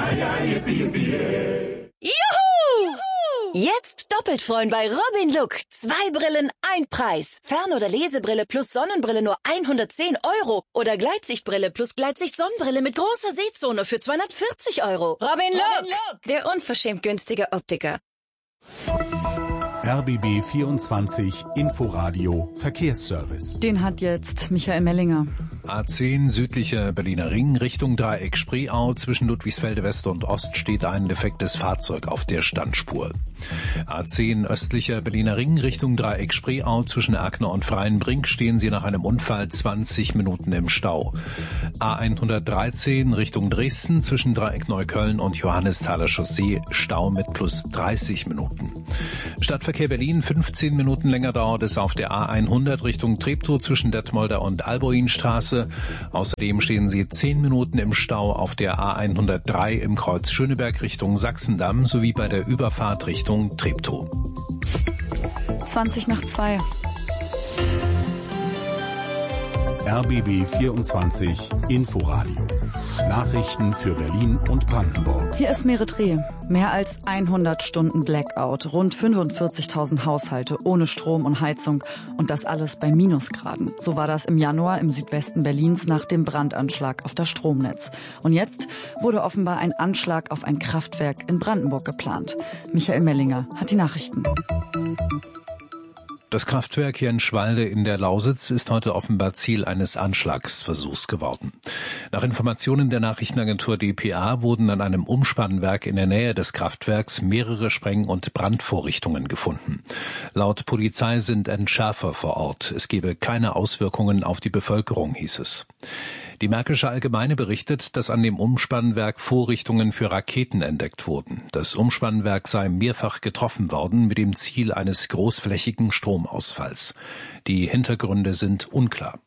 Juhu! Jetzt doppelt freuen bei Robin Look. Zwei Brillen, ein Preis. Fern- oder Lesebrille plus Sonnenbrille nur hundertzehn Euro. Oder Gleitsichtbrille plus Gleitsicht-Sonnenbrille mit großer Sehzone für zweihundertvierzig Euro. Robin Look, Robin Look, der unverschämt günstige Optiker. R B B vierundzwanzig Inforadio Verkehrsservice. Den hat jetzt Michael Mellinger. A zehn südlicher Berliner Ring Richtung Dreieck Spreeau. Zwischen Ludwigsfelde West und Ost steht ein defektes Fahrzeug auf der Standspur. A zehn östlicher Berliner Ring Richtung Dreieck Spreeau. Zwischen Erkner und Freienbrink stehen sie nach einem Unfall zwanzig Minuten im Stau. A hundertdreizehn Richtung Dresden. Zwischen Dreieck Neukölln und Johannesthaler Chaussee Stau mit plus dreißig Minuten. Stadtverkehr Berlin, fünfzehn Minuten länger dauert es auf der A hundert Richtung Treptow zwischen Detmolder und Alboinstraße. Außerdem stehen sie zehn Minuten im Stau auf der A hundertdrei im Kreuz Schöneberg Richtung Sachsendamm sowie bei der Überfahrt Richtung Treptow. zwanzig nach zwei. R B B vierundzwanzig Inforadio. Nachrichten für Berlin und Brandenburg. Hier ist Merit Reh. Mehr als hundert Stunden Blackout, rund fünfundvierzigtausend Haushalte ohne Strom und Heizung und das alles bei Minusgraden. So war das im Januar im Südwesten Berlins nach dem Brandanschlag auf das Stromnetz. Und jetzt wurde offenbar ein Anschlag auf ein Kraftwerk in Brandenburg geplant. Michael Mellinger hat die Nachrichten. Das Kraftwerk Jenschwalde in der Lausitz ist heute offenbar Ziel eines Anschlagsversuchs geworden. Nach Informationen der Nachrichtenagentur D P A wurden an einem Umspannwerk in der Nähe des Kraftwerks mehrere Spreng- und Brandvorrichtungen gefunden. Laut Polizei sind Entschärfer vor Ort. Es gebe keine Auswirkungen auf die Bevölkerung, hieß es. Die Märkische Allgemeine berichtet, dass an dem Umspannwerk Vorrichtungen für Raketen entdeckt wurden. Das Umspannwerk sei mehrfach getroffen worden mit dem Ziel eines großflächigen Stromausfalls. Die Hintergründe sind unklar.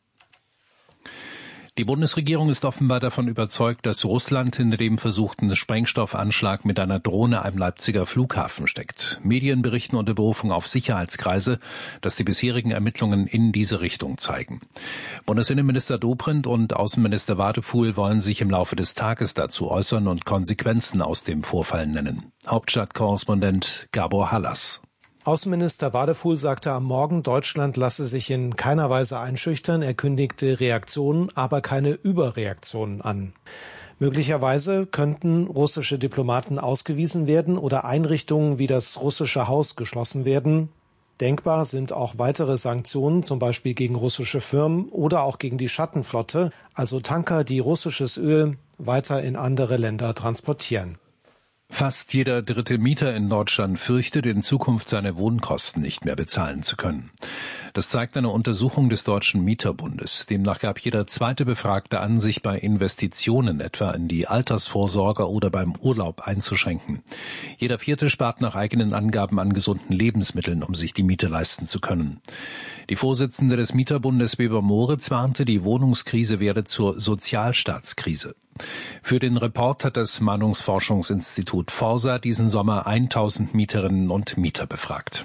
Die Bundesregierung ist offenbar davon überzeugt, dass Russland hinter dem versuchten Sprengstoffanschlag mit einer Drohne am Leipziger Flughafen steckt. Medien berichten unter Berufung auf Sicherheitskreise, dass die bisherigen Ermittlungen in diese Richtung zeigen. Bundesinnenminister Dobrindt und Außenminister Wadefuhl wollen sich im Laufe des Tages dazu äußern und Konsequenzen aus dem Vorfall nennen. Hauptstadtkorrespondent Gabor Hallas. Außenminister Wadefuhl sagte am Morgen, Deutschland lasse sich in keiner Weise einschüchtern. Er kündigte Reaktionen, aber keine Überreaktionen an. Möglicherweise könnten russische Diplomaten ausgewiesen werden oder Einrichtungen wie das russische Haus geschlossen werden. Denkbar sind auch weitere Sanktionen, zum Beispiel gegen russische Firmen oder auch gegen die Schattenflotte, also Tanker, die russisches Öl weiter in andere Länder transportieren. Fast jeder dritte Mieter in Deutschland fürchtet, in Zukunft seine Wohnkosten nicht mehr bezahlen zu können. Das zeigt eine Untersuchung des Deutschen Mieterbundes. Demnach gab jeder zweite Befragte an, sich bei Investitionen etwa in die Altersvorsorge oder beim Urlaub einzuschränken. Jeder vierte spart nach eigenen Angaben an gesunden Lebensmitteln, um sich die Miete leisten zu können. Die Vorsitzende des Mieterbundes Weber Moritz warnte, die Wohnungskrise werde zur Sozialstaatskrise. Für den Report hat das Meinungsforschungsinstitut Forsa diesen Sommer tausend Mieterinnen und Mieter befragt.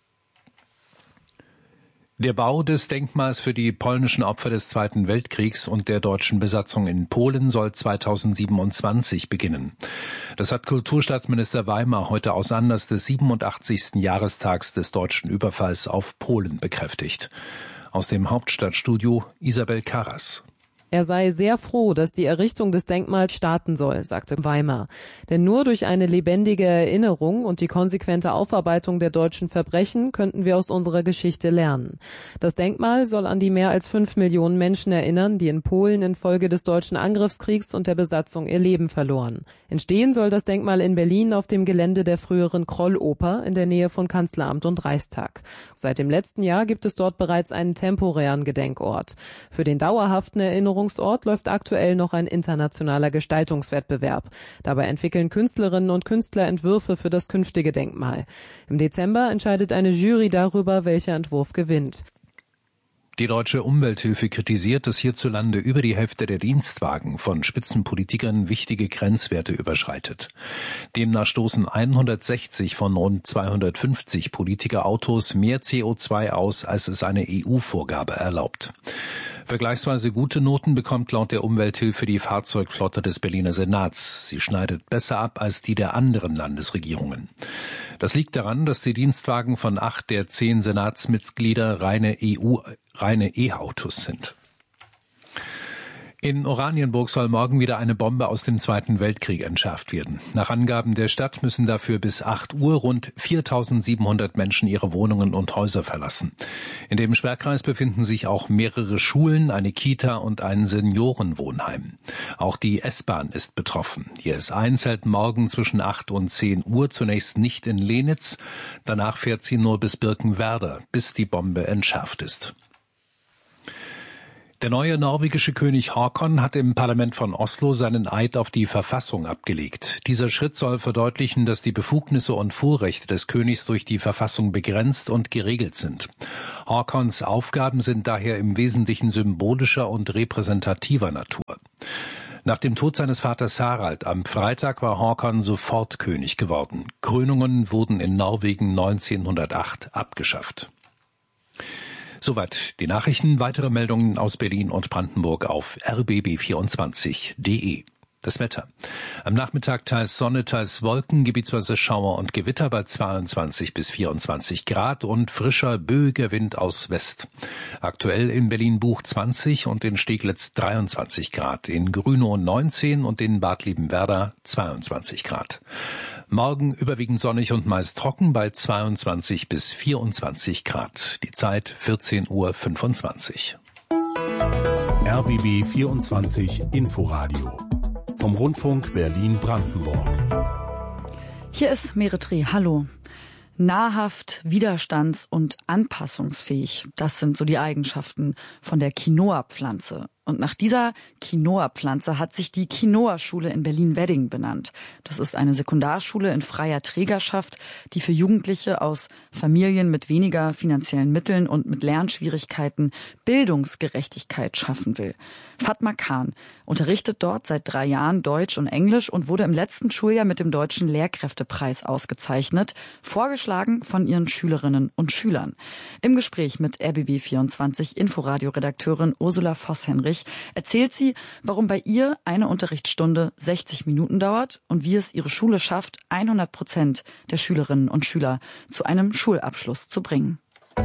Der Bau des Denkmals für die polnischen Opfer des Zweiten Weltkriegs und der deutschen Besatzung in Polen soll zweitausendsiebenundzwanzig beginnen. Das hat Kulturstaatsminister Weimar heute aus Anlass des siebenundachtzigsten Jahrestags des deutschen Überfalls auf Polen bekräftigt. Aus dem Hauptstadtstudio Isabel Karas. Er sei sehr froh, dass die Errichtung des Denkmals starten soll, sagte Weimar. Denn nur durch eine lebendige Erinnerung und die konsequente Aufarbeitung der deutschen Verbrechen könnten wir aus unserer Geschichte lernen. Das Denkmal soll an die mehr als fünf Millionen Menschen erinnern, die in Polen infolge des deutschen Angriffskriegs und der Besatzung ihr Leben verloren. Entstehen soll das Denkmal in Berlin auf dem Gelände der früheren Krolloper in der Nähe von Kanzleramt und Reichstag. Seit dem letzten Jahr gibt es dort bereits einen temporären Gedenkort. Für den dauerhaften Erinnerungsort läuft aktuell noch ein internationaler Gestaltungswettbewerb. Dabei entwickeln Künstlerinnen und Künstler Entwürfe für das künftige Denkmal. Im Dezember entscheidet eine Jury darüber, welcher Entwurf gewinnt. Die Deutsche Umwelthilfe kritisiert, dass hierzulande über die Hälfte der Dienstwagen von Spitzenpolitikern wichtige Grenzwerte überschreitet. Demnach stoßen hundertsechzig von rund zweihundertfünfzig Politikerautos mehr C O zwei aus, als es eine E U-Vorgabe erlaubt. Vergleichsweise gute Noten bekommt laut der Umwelthilfe die Fahrzeugflotte des Berliner Senats. Sie schneidet besser ab als die der anderen Landesregierungen. Das liegt daran, dass die Dienstwagen von acht der zehn Senatsmitglieder reine E U, reine E-Autos sind. In Oranienburg soll morgen wieder eine Bombe aus dem Zweiten Weltkrieg entschärft werden. Nach Angaben der Stadt müssen dafür bis acht Uhr rund viertausendsiebenhundert Menschen ihre Wohnungen und Häuser verlassen. In dem Sperrkreis befinden sich auch mehrere Schulen, eine Kita und ein Seniorenwohnheim. Auch die S-Bahn ist betroffen. Die S eins hält morgen zwischen acht und zehn Uhr zunächst nicht in Lenitz. Danach fährt sie nur bis Birkenwerder, bis die Bombe entschärft ist. Der neue norwegische König Haakon hat im Parlament von Oslo seinen Eid auf die Verfassung abgelegt. Dieser Schritt soll verdeutlichen, dass die Befugnisse und Vorrechte des Königs durch die Verfassung begrenzt und geregelt sind. Haakons Aufgaben sind daher im Wesentlichen symbolischer und repräsentativer Natur. Nach dem Tod seines Vaters Harald am Freitag war Haakon sofort König geworden. Krönungen wurden in Norwegen neunzehnhundertacht abgeschafft. Soweit die Nachrichten. Weitere Meldungen aus Berlin und Brandenburg auf r b b vierundzwanzig punkt d e. Das Wetter. Am Nachmittag teils Sonne, teils Wolken, gebietsweise Schauer und Gewitter bei zweiundzwanzig bis vierundzwanzig Grad und frischer, böiger Wind aus West. Aktuell in Berlin-Buch zwanzig und in Steglitz dreiundzwanzig Grad, in Grünow neunzehn und in Bad Liebenwerda zweiundzwanzig Grad. Morgen überwiegend sonnig und meist trocken bei zweiundzwanzig bis vierundzwanzig Grad. Die Zeit vierzehn Uhr fünfundzwanzig. R B B vierundzwanzig Inforadio vom Rundfunk Berlin-Brandenburg. Hier ist Meretri. Hallo. Nahrhaft, widerstands- und anpassungsfähig. Das sind so die Eigenschaften von der Quinoa-Pflanze. Und nach dieser Quinoa-Pflanze hat sich die Quinoa-Schule in Berlin-Wedding benannt. Das ist eine Sekundarschule in freier Trägerschaft, die für Jugendliche aus Familien mit weniger finanziellen Mitteln und mit Lernschwierigkeiten Bildungsgerechtigkeit schaffen will. Fatma Khan unterrichtet dort seit drei Jahren Deutsch und Englisch und wurde im letzten Schuljahr mit dem Deutschen Lehrkräftepreis ausgezeichnet, vorgeschlagen von ihren Schülerinnen und Schülern. Im Gespräch mit R B B vierundzwanzig Inforadio-Redakteurin Ursula Voss-Henrich erzählt sie, warum bei ihr eine Unterrichtsstunde sechzig Minuten dauert und wie es ihre Schule schafft, hundert Prozent der Schülerinnen und Schüler zu einem Schulabschluss zu bringen.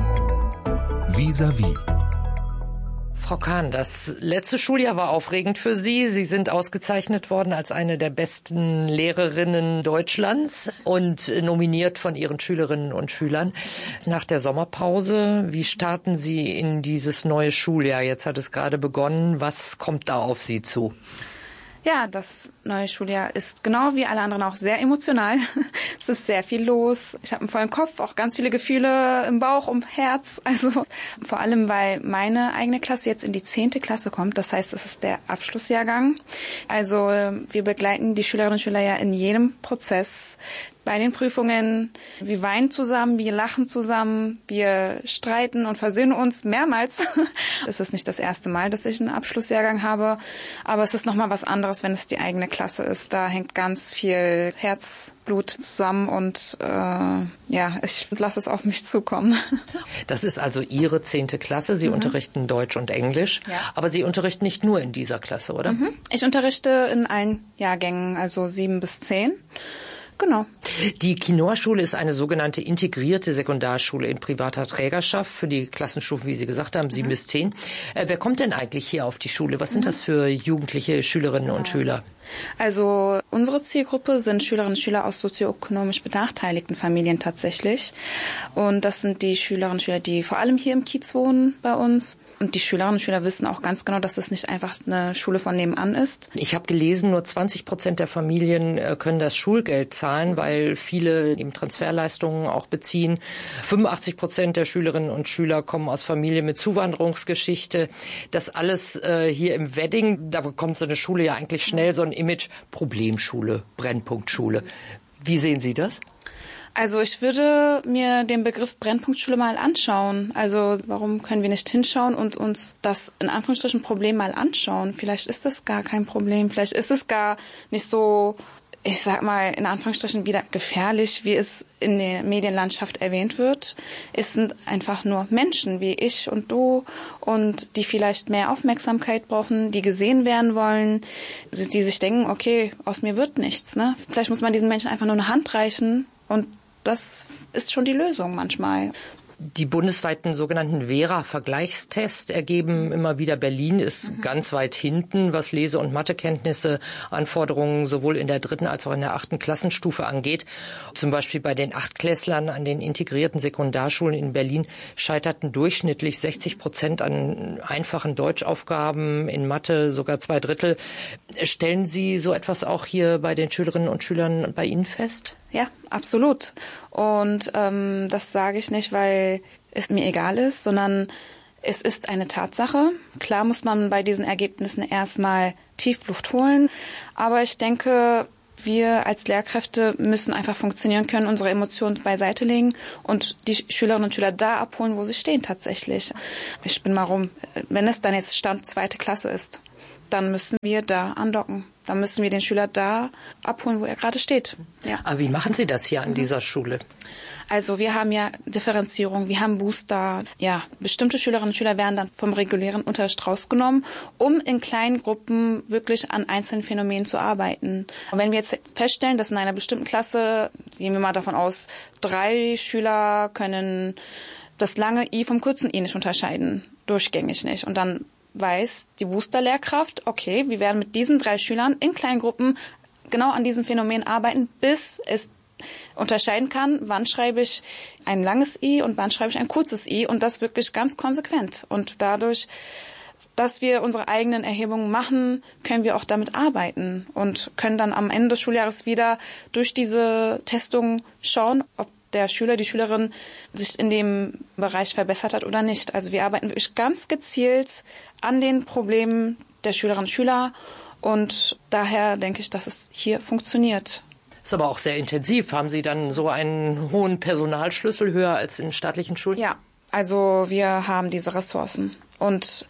Vis-à-vis. Frau Kahn, das letzte Schuljahr war aufregend für Sie. Sie sind ausgezeichnet worden als eine der besten Lehrerinnen Deutschlands und nominiert von Ihren Schülerinnen und Schülern. Nach der Sommerpause, wie starten Sie in dieses neue Schuljahr? Jetzt hat es gerade begonnen. Was kommt da auf Sie zu? Ja, das neue Schuljahr ist genau wie alle anderen auch sehr emotional. Es ist sehr viel los. Ich habe einen vollen Kopf, auch ganz viele Gefühle im Bauch und Herz. Also vor allem, weil meine eigene Klasse jetzt in die zehnte Klasse kommt. Das heißt, es ist der Abschlussjahrgang. Also wir begleiten die Schülerinnen und Schüler ja in jedem Prozess. Bei den Prüfungen, wir weinen zusammen, wir lachen zusammen, wir streiten und versöhnen uns mehrmals. Es ist nicht das erste Mal, dass ich einen Abschlussjahrgang habe, aber es ist nochmal was anderes, wenn es die eigene Klasse ist. Da hängt ganz viel Herzblut zusammen und äh, ja, ich lasse es auf mich zukommen. Das ist also Ihre zehnte Klasse. Sie mhm. unterrichten Deutsch und Englisch, ja. Aber Sie unterrichten nicht nur in dieser Klasse, oder? Mhm. Ich unterrichte in allen Jahrgängen, also sieben bis zehn. Genau. Die Quinoa-Schule ist eine sogenannte integrierte Sekundarschule in privater Trägerschaft für die Klassenstufen, wie Sie gesagt haben, sieben mhm. bis zehn. Äh, wer kommt denn eigentlich hier auf die Schule? Was sind mhm. das für jugendliche Schülerinnen ja. und Schüler? Also unsere Zielgruppe sind Schülerinnen und Schüler aus sozioökonomisch benachteiligten Familien tatsächlich. Und das sind die Schülerinnen und Schüler, die vor allem hier im Kiez wohnen bei uns. Und die Schülerinnen und Schüler wissen auch ganz genau, dass das nicht einfach eine Schule von nebenan ist. Ich habe gelesen, nur zwanzig Prozent der Familien können das Schulgeld zahlen, weil viele eben Transferleistungen auch beziehen. fünfundachtzig Prozent der Schülerinnen und Schüler kommen aus Familien mit Zuwanderungsgeschichte. Das alles äh, hier im Wedding, da bekommt so eine Schule ja eigentlich schnell so ein Image Problemschule, Brennpunktschule. Wie sehen Sie das? Also ich würde mir den Begriff Brennpunktschule mal anschauen. Also warum können wir nicht hinschauen und uns das in Anführungsstrichen Problem mal anschauen? Vielleicht ist das gar kein Problem. Vielleicht ist es gar nicht so, ich sag mal in Anführungsstrichen wieder gefährlich, wie es in der Medienlandschaft erwähnt wird. Es sind einfach nur Menschen wie ich und du und die vielleicht mehr Aufmerksamkeit brauchen, die gesehen werden wollen, die sich denken, okay, aus mir wird nichts. Ne? Vielleicht muss man diesen Menschen einfach nur eine Hand reichen und das ist schon die Lösung manchmal. Die bundesweiten sogenannten Vera-Vergleichstests ergeben immer wieder, Berlin ist mhm. ganz weit hinten, was Lese- und Mathekenntnisse, Anforderungen sowohl in der dritten als auch in der achten Klassenstufe angeht. Zum Beispiel bei den Achtklässlern an den integrierten Sekundarschulen in Berlin scheiterten durchschnittlich sechzig Prozent an einfachen Deutschaufgaben, in Mathe sogar zwei Drittel. Stellen Sie so etwas auch hier bei den Schülerinnen und Schülern bei Ihnen fest? Ja, absolut. Und ähm, das sage ich nicht, weil es mir egal ist, sondern es ist eine Tatsache. Klar muss man bei diesen Ergebnissen erstmal Tiefluft holen, aber ich denke, wir als Lehrkräfte müssen einfach funktionieren können, unsere Emotionen beiseite legen und die Schülerinnen und Schüler da abholen, wo sie stehen tatsächlich. Ich bin mal rum, wenn es dann jetzt Stand zweite Klasse ist, dann müssen wir da andocken. Dann müssen wir den Schüler da abholen, wo er gerade steht. Ja. Aber wie machen Sie das hier an dieser Schule? Also wir haben ja Differenzierung, wir haben Booster. Ja, bestimmte Schülerinnen und Schüler werden dann vom regulären Unterricht rausgenommen, um in kleinen Gruppen wirklich an einzelnen Phänomenen zu arbeiten. Und wenn wir jetzt feststellen, dass in einer bestimmten Klasse, gehen wir mal davon aus, drei Schüler können das lange I vom kurzen I nicht unterscheiden, durchgängig nicht. Und dann weiß die Booster-Lehrkraft, okay, wir werden mit diesen drei Schülern in kleinen Gruppen genau an diesem Phänomen arbeiten, bis es unterscheiden kann, wann schreibe ich ein langes I und wann schreibe ich ein kurzes I und das wirklich ganz konsequent. Und dadurch, dass wir unsere eigenen Erhebungen machen, können wir auch damit arbeiten und können dann am Ende des Schuljahres wieder durch diese Testung schauen, ob der Schüler, die Schülerin sich in dem Bereich verbessert hat oder nicht. Also wir arbeiten wirklich ganz gezielt an den Problemen der Schülerinnen und Schüler und daher denke ich, dass es hier funktioniert. Ist aber auch sehr intensiv. Haben Sie dann so einen hohen Personalschlüssel, höher als in staatlichen Schulen? Ja, also wir haben diese Ressourcen und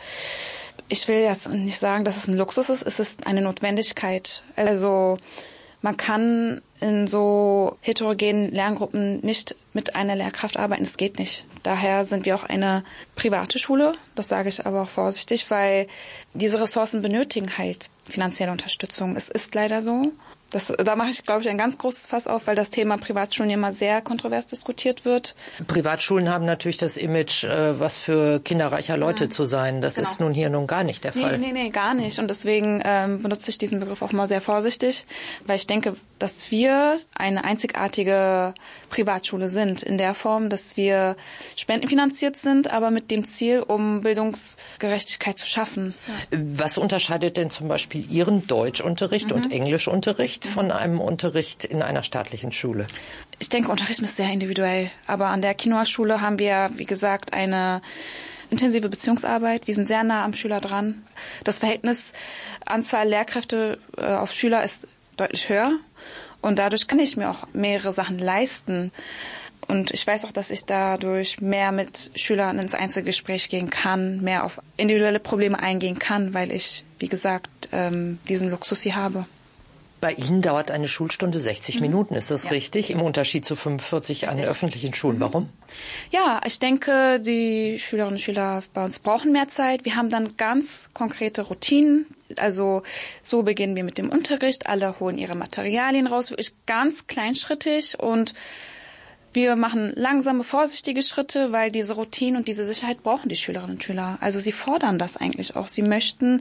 ich will jetzt nicht sagen, dass es ein Luxus ist, es ist eine Notwendigkeit. Also man kann in so heterogenen Lerngruppen nicht mit einer Lehrkraft arbeiten. Das geht nicht. Daher sind wir auch eine private Schule. Das sage ich aber auch vorsichtig, weil diese Ressourcen benötigen halt finanzielle Unterstützung. Es ist leider so. Das, da mache ich, glaube ich, ein ganz großes Fass auf, weil das Thema Privatschulen immer sehr kontrovers diskutiert wird. Privatschulen haben natürlich das Image, äh, was für kinderreicher Leute ja. zu sein. Das genau. ist nun hier nun gar nicht der nee, Fall. Nee, nee, gar nicht. Und deswegen ähm, benutze ich diesen Begriff auch mal sehr vorsichtig, weil ich denke, dass wir eine einzigartige Privatschule sind, in der Form, dass wir spendenfinanziert sind, aber mit dem Ziel, um Bildungsgerechtigkeit zu schaffen. Ja. Was unterscheidet denn zum Beispiel Ihren Deutschunterricht mhm. und Englischunterricht von einem Unterricht in einer staatlichen Schule? Ich denke, Unterrichten ist sehr individuell. Aber an der Quinoa-Schule haben wir, wie gesagt, eine intensive Beziehungsarbeit. Wir sind sehr nah am Schüler dran. Das Verhältnis Anzahl Lehrkräfte äh, auf Schüler ist deutlich höher. Und dadurch kann ich mir auch mehrere Sachen leisten. Und ich weiß auch, dass ich dadurch mehr mit Schülern ins Einzelgespräch gehen kann, mehr auf individuelle Probleme eingehen kann, weil ich, wie gesagt, ähm, diesen Luxus hier habe. Bei Ihnen dauert eine Schulstunde sechzig mhm. Minuten, ist das ja. richtig? Im Unterschied zu fünfundvierzig an öffentlichen Schulen. Warum? Ja, ich denke, die Schülerinnen und Schüler bei uns brauchen mehr Zeit. Wir haben dann ganz konkrete Routinen. Also so beginnen wir mit dem Unterricht. Alle holen ihre Materialien raus, wirklich ganz kleinschrittig. Und wir machen langsame, vorsichtige Schritte, weil diese Routinen und diese Sicherheit brauchen die Schülerinnen und Schüler. Also sie fordern das eigentlich auch. Sie möchten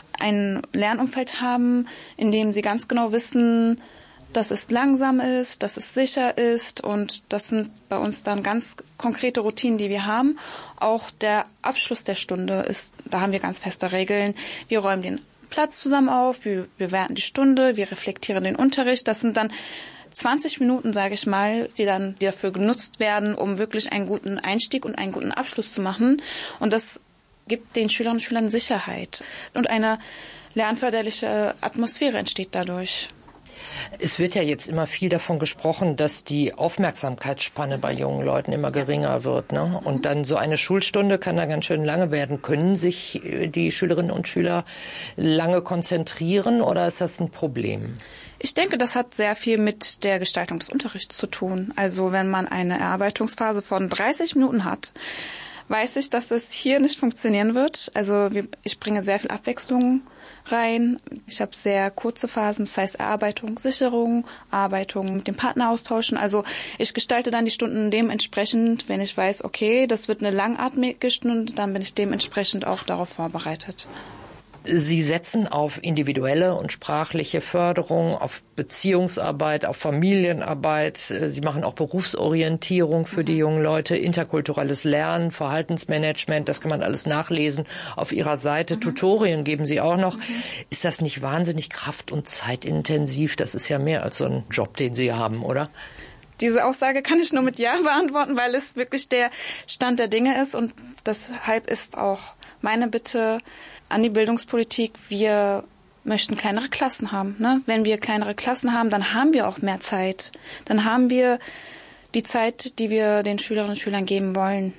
ein Lernumfeld haben, in dem sie ganz genau wissen, dass es langsam ist, dass es sicher ist und das sind bei uns dann ganz konkrete Routinen, die wir haben. Auch der Abschluss der Stunde ist, da haben wir ganz feste Regeln. Wir räumen den Platz zusammen auf, wir bewerten die Stunde, wir reflektieren den Unterricht. Das sind dann zwanzig Minuten, sage ich mal, die dann dafür genutzt werden, um wirklich einen guten Einstieg und einen guten Abschluss zu machen. Und das gibt den Schülerinnen und Schülern Sicherheit und eine lernförderliche Atmosphäre entsteht dadurch. Es wird ja jetzt immer viel davon gesprochen, dass die Aufmerksamkeitsspanne bei jungen Leuten immer geringer wird, ne? Und dann so eine Schulstunde kann da ganz schön lange werden. Können sich die Schülerinnen und Schüler lange konzentrieren oder ist das ein Problem? Ich denke, das hat sehr viel mit der Gestaltung des Unterrichts zu tun. Also wenn man eine Erarbeitungsphase von dreißig Minuten hat, weiß ich, dass es hier nicht funktionieren wird. Also ich bringe sehr viel Abwechslung rein. Ich habe sehr kurze Phasen, das heißt Erarbeitung, Sicherung, Arbeitung mit dem Partner austauschen. Also ich gestalte dann die Stunden dementsprechend, wenn ich weiß, okay, das wird eine langatmige Stunde, dann bin ich dementsprechend auch darauf vorbereitet. Sie setzen auf individuelle und sprachliche Förderung, auf Beziehungsarbeit, auf Familienarbeit. Sie machen auch Berufsorientierung für die jungen Leute, interkulturelles Lernen, Verhaltensmanagement, das kann man alles nachlesen auf Ihrer Seite. Mhm. Tutorien geben Sie auch noch. Mhm. Ist das nicht wahnsinnig kraft- und zeitintensiv? Das ist ja mehr als so ein Job, den Sie haben, oder? Diese Aussage kann ich nur mit Ja beantworten, weil es wirklich der Stand der Dinge ist. Und deshalb ist auch meine Bitte an die Bildungspolitik, wir möchten kleinere Klassen haben. Ne? Wenn wir kleinere Klassen haben, dann haben wir auch mehr Zeit. Dann haben wir die Zeit, die wir den Schülerinnen und Schülern geben wollen.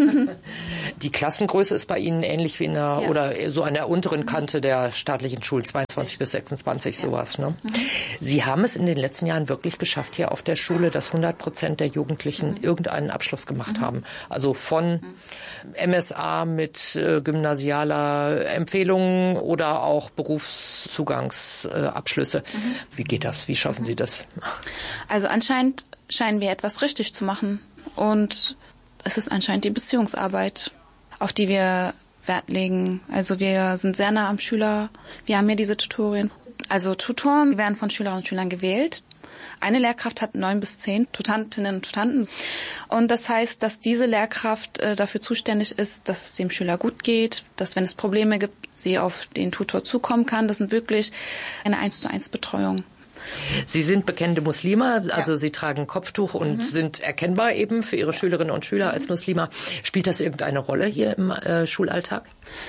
Die Klassengröße ist bei Ihnen ähnlich wie in der, ja. oder so an der unteren Kante der staatlichen Schulen, zweiundzwanzig bis sechsundzwanzig, ja. sowas. Ne? Mhm. Sie haben es in den letzten Jahren wirklich geschafft hier auf der Schule, dass hundert Prozent der Jugendlichen mhm. irgendeinen Abschluss gemacht mhm. haben. Also von mhm. M S A mit äh, gymnasialer Empfehlung oder auch Berufszugangsabschlüsse. Äh, mhm. Wie geht das? Wie schaffen Sie das? Also anscheinend scheinen wir etwas richtig zu machen. Und es ist anscheinend die Beziehungsarbeit, auf die wir Wert legen. Also wir sind sehr nah am Schüler. Wir haben ja diese Tutorien. Also Tutoren werden von Schülerinnen und Schülern gewählt. Eine Lehrkraft hat neun bis zehn Tutantinnen und Tutanten. Und das heißt, dass diese Lehrkraft äh, dafür zuständig ist, dass es dem Schüler gut geht, dass, wenn es Probleme gibt, sie auf den Tutor zukommen kann. Das sind wirklich eine eins zu eins Betreuung. Sie sind bekennende Muslime, also ja. Sie tragen Kopftuch und mhm. sind erkennbar eben für Ihre Schülerinnen und Schüler als Muslime. Spielt das irgendeine Rolle hier im äh, Schulalltag?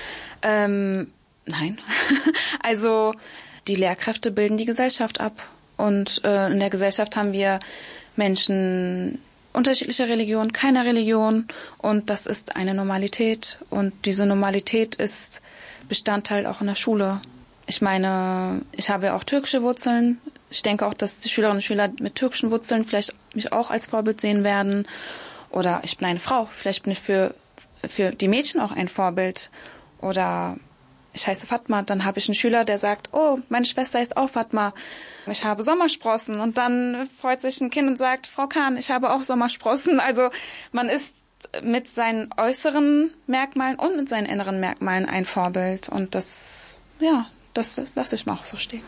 Ähm, nein. Also die Lehrkräfte bilden die Gesellschaft ab. Und äh, in der Gesellschaft haben wir Menschen unterschiedlicher Religion, keiner Religion. Und das ist eine Normalität. Und diese Normalität ist Bestandteil auch in der Schule. Ich meine, ich habe ja auch türkische Wurzeln. Ich denke auch, dass die Schülerinnen und Schüler mit türkischen Wurzeln vielleicht mich auch als Vorbild sehen werden. Oder ich bin eine Frau. Vielleicht bin ich für, für die Mädchen auch ein Vorbild. Oder ich heiße Fatma. Dann habe ich einen Schüler, der sagt, oh, meine Schwester ist auch Fatma. Ich habe Sommersprossen. Und dann freut sich ein Kind und sagt, Frau Kahn, ich habe auch Sommersprossen. Also man ist mit seinen äußeren Merkmalen und mit seinen inneren Merkmalen ein Vorbild. Und das, ja, das lasse ich mal auch so stehen.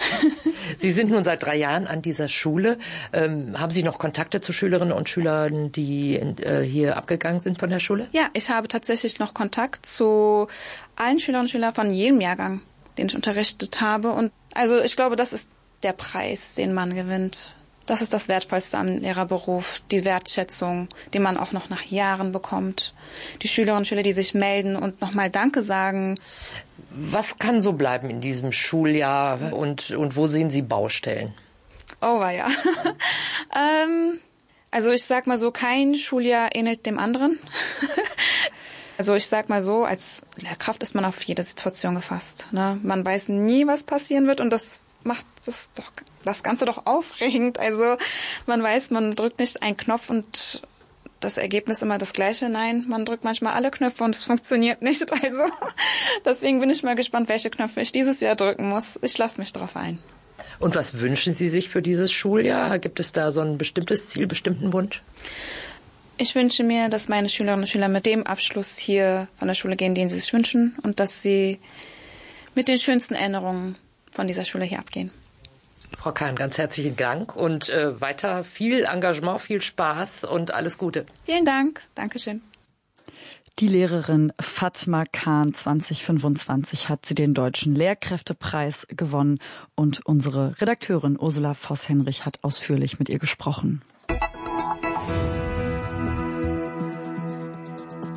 Sie sind nun seit drei Jahren an dieser Schule. Ähm, haben Sie noch Kontakte zu Schülerinnen und Schülern, die äh, hier abgegangen sind von der Schule? Ja, ich habe tatsächlich noch Kontakt zu allen Schülerinnen und Schülern von jedem Jahrgang, den ich unterrichtet habe. Und also ich glaube, das ist der Preis, den man gewinnt. Das ist das Wertvollste am Lehrerberuf, die Wertschätzung, die man auch noch nach Jahren bekommt. Die Schülerinnen und Schüler, die sich melden und nochmal Danke sagen. Was kann so bleiben in diesem Schuljahr und, und wo sehen Sie Baustellen? Oh, ja. ähm, also ich sag mal so, kein Schuljahr ähnelt dem anderen. Also ich sag mal so, als Lehrkraft ist man auf jede Situation gefasst. Ne? Man weiß nie, was passieren wird und das macht das doch das Ganze doch aufregend. Also man weiß, man drückt nicht einen Knopf und das Ergebnis immer das gleiche. Nein, man drückt manchmal alle Knöpfe und es funktioniert nicht. Also deswegen bin ich mal gespannt, welche Knöpfe ich dieses Jahr drücken muss. Ich lasse mich darauf ein. Und was wünschen Sie sich für dieses Schuljahr? Gibt es da so ein bestimmtes Ziel, bestimmten Wunsch? Ich wünsche mir, dass meine Schülerinnen und Schüler mit dem Abschluss hier von der Schule gehen, den sie sich wünschen und dass sie mit den schönsten Erinnerungen von dieser Schule hier abgehen. Frau Kahn, ganz herzlichen Dank und äh, weiter viel Engagement, viel Spaß und alles Gute. Vielen Dank. Dankeschön. Die Lehrerin Fatma Kahn zwanzig fünfundzwanzig hat sie den Deutschen Lehrkräftepreis gewonnen und unsere Redakteurin Ursula Voss-Henrich hat ausführlich mit ihr gesprochen.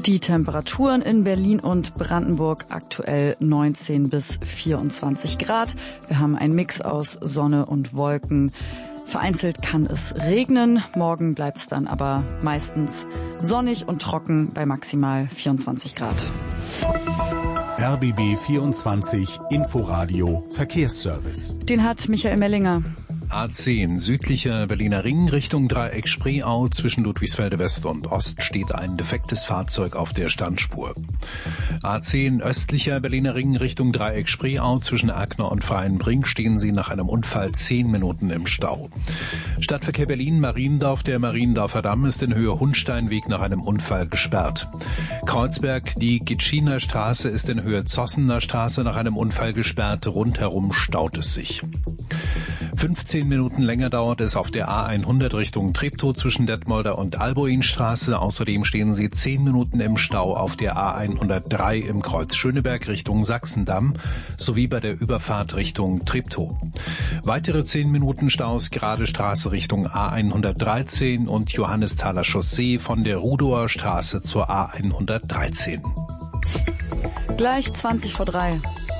Die Temperaturen in Berlin und Brandenburg aktuell neunzehn bis vierundzwanzig Grad. Wir haben einen Mix aus Sonne und Wolken. Vereinzelt kann es regnen. Morgen bleibt es dann aber meistens sonnig und trocken bei maximal vierundzwanzig Grad. R B B vierundzwanzig Inforadio Verkehrsservice. Den hat Michael Mellinger. A zehn, südlicher Berliner Ring, Richtung Dreieck Spreeau. Zwischen Ludwigsfelde West und Ost steht ein defektes Fahrzeug auf der Standspur. A zehn, östlicher Berliner Ring, Richtung Dreieck Spreeau. Zwischen Erkner und Freienbrink stehen Sie nach einem Unfall zehn Minuten im Stau. Stadtverkehr Berlin, Mariendorf. Der Mariendorfer Damm ist in Höhe Hundsteinweg nach einem Unfall gesperrt. Kreuzberg, die Gitschiner Straße ist in Höhe Zossener Straße nach einem Unfall gesperrt. Rundherum staut es sich. fünfzehn Minuten länger dauert es auf der A hundert Richtung Treptow zwischen Detmolder und Alboinstraße. Außerdem stehen Sie zehn Minuten im Stau auf der A hundertdrei im Kreuz Schöneberg Richtung Sachsendamm sowie bei der Überfahrt Richtung Treptow. Weitere zehn Minuten Staus Gerade Straße Richtung A hundertdreizehn und Johannesthaler Chaussee von der Rudower Straße zur A hundertdreizehn. Gleich zwanzig vor drei.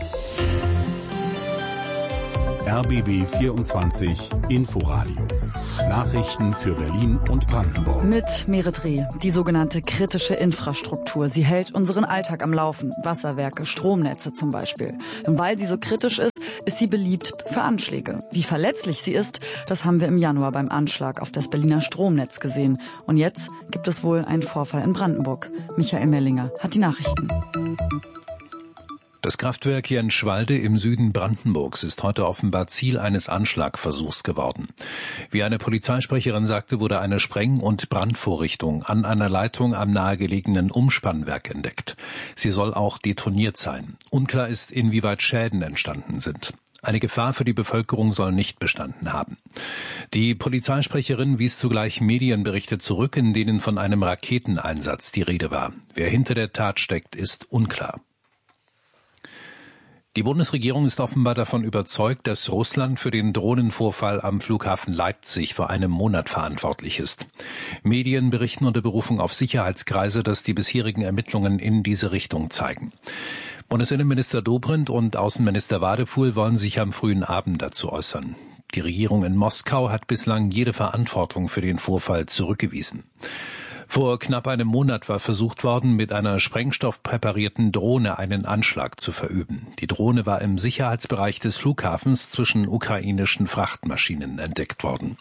R B B vierundzwanzig Inforadio. Nachrichten für Berlin und Brandenburg. Mit Merit Reh, die sogenannte kritische Infrastruktur. Sie hält unseren Alltag am Laufen. Wasserwerke, Stromnetze zum Beispiel. Und weil sie so kritisch ist, ist sie beliebt für Anschläge. Wie verletzlich sie ist, das haben wir im Januar beim Anschlag auf das Berliner Stromnetz gesehen. Und jetzt gibt es wohl einen Vorfall in Brandenburg. Michael Mellinger hat die Nachrichten. Das Kraftwerk Jenschwalde im Süden Brandenburgs ist heute offenbar Ziel eines Anschlagversuchs geworden. Wie eine Polizeisprecherin sagte, wurde eine Spreng- und Brandvorrichtung an einer Leitung am nahegelegenen Umspannwerk entdeckt. Sie soll auch detoniert sein. Unklar ist, inwieweit Schäden entstanden sind. Eine Gefahr für die Bevölkerung soll nicht bestanden haben. Die Polizeisprecherin wies zugleich Medienberichte zurück, in denen von einem Raketeneinsatz die Rede war. Wer hinter der Tat steckt, ist unklar. Die Bundesregierung ist offenbar davon überzeugt, dass Russland für den Drohnenvorfall am Flughafen Leipzig vor einem Monat verantwortlich ist. Medien berichten unter Berufung auf Sicherheitskreise, dass die bisherigen Ermittlungen in diese Richtung zeigen. Bundesinnenminister Dobrindt und Außenminister Wadefuhl wollen sich am frühen Abend dazu äußern. Die Regierung in Moskau hat bislang jede Verantwortung für den Vorfall zurückgewiesen. Vor knapp einem Monat war versucht worden, mit einer sprengstoffpräparierten Drohne einen Anschlag zu verüben. Die Drohne war im Sicherheitsbereich des Flughafens zwischen ukrainischen Frachtmaschinen entdeckt worden.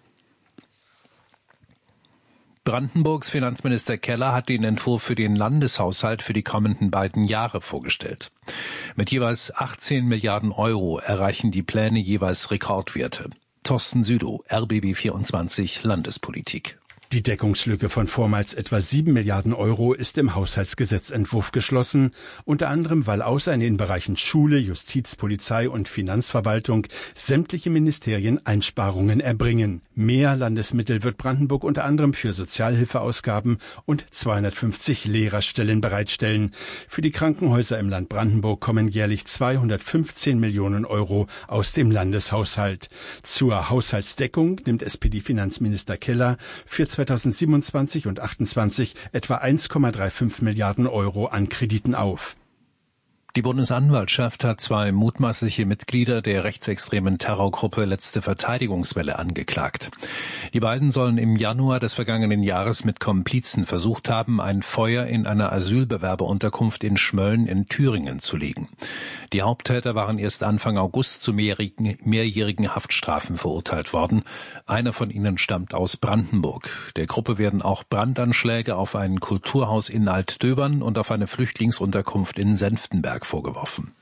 Brandenburgs Finanzminister Keller hat den Entwurf für den Landeshaushalt für die kommenden beiden Jahre vorgestellt. Mit jeweils achtzehn Milliarden Euro erreichen die Pläne jeweils Rekordwerte. Thorsten Südow, R B B vierundzwanzig Landespolitik. Die Deckungslücke von vormals etwa sieben Milliarden Euro ist im Haushaltsgesetzentwurf geschlossen, unter anderem weil außer in den Bereichen Schule, Justiz, Polizei und Finanzverwaltung sämtliche Ministerien Einsparungen erbringen. Mehr Landesmittel wird Brandenburg unter anderem für Sozialhilfeausgaben und zweihundertfünfzig Lehrerstellen bereitstellen. Für die Krankenhäuser im Land Brandenburg kommen jährlich zweihundertfünfzehn Millionen Euro aus dem Landeshaushalt. Zur Haushaltsdeckung nimmt S P D-Finanzminister Keller für zweitausendsiebenundzwanzig und achtundzwanzig etwa eins Komma fünfunddreißig Milliarden Euro an Krediten auf. Die Bundesanwaltschaft hat zwei mutmaßliche Mitglieder der rechtsextremen Terrorgruppe Letzte Verteidigungswelle angeklagt. Die beiden sollen im Januar des vergangenen Jahres mit Komplizen versucht haben, ein Feuer in einer Asylbewerberunterkunft in Schmölln in Thüringen zu legen. Die Haupttäter waren erst Anfang August zu mehrjährigen, mehrjährigen Haftstrafen verurteilt worden. Einer von ihnen stammt aus Brandenburg. Der Gruppe werden auch Brandanschläge auf ein Kulturhaus in Altdöbern und auf eine Flüchtlingsunterkunft in Senftenberg vorgeworfen.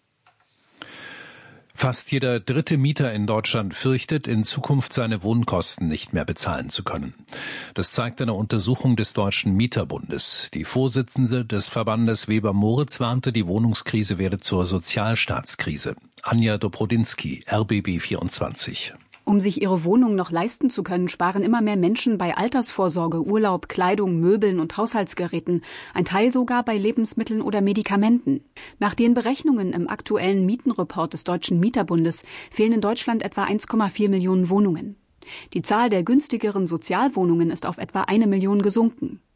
Fast jeder dritte Mieter in Deutschland fürchtet, in Zukunft seine Wohnkosten nicht mehr bezahlen zu können. Das zeigt eine Untersuchung des Deutschen Mieterbundes. Die Vorsitzende des Verbandes Weber-Moritz warnte, die Wohnungskrise werde zur Sozialstaatskrise. Anja Dobrodinsky, R B B vierundzwanzig. Um sich ihre Wohnung noch leisten zu können, sparen immer mehr Menschen bei Altersvorsorge, Urlaub, Kleidung, Möbeln und Haushaltsgeräten, ein Teil sogar bei Lebensmitteln oder Medikamenten. Nach den Berechnungen im aktuellen Mietenreport des Deutschen Mieterbundes fehlen in Deutschland etwa eins Komma vier Millionen Wohnungen. Die Zahl der günstigeren Sozialwohnungen ist auf etwa eine Million gesunken.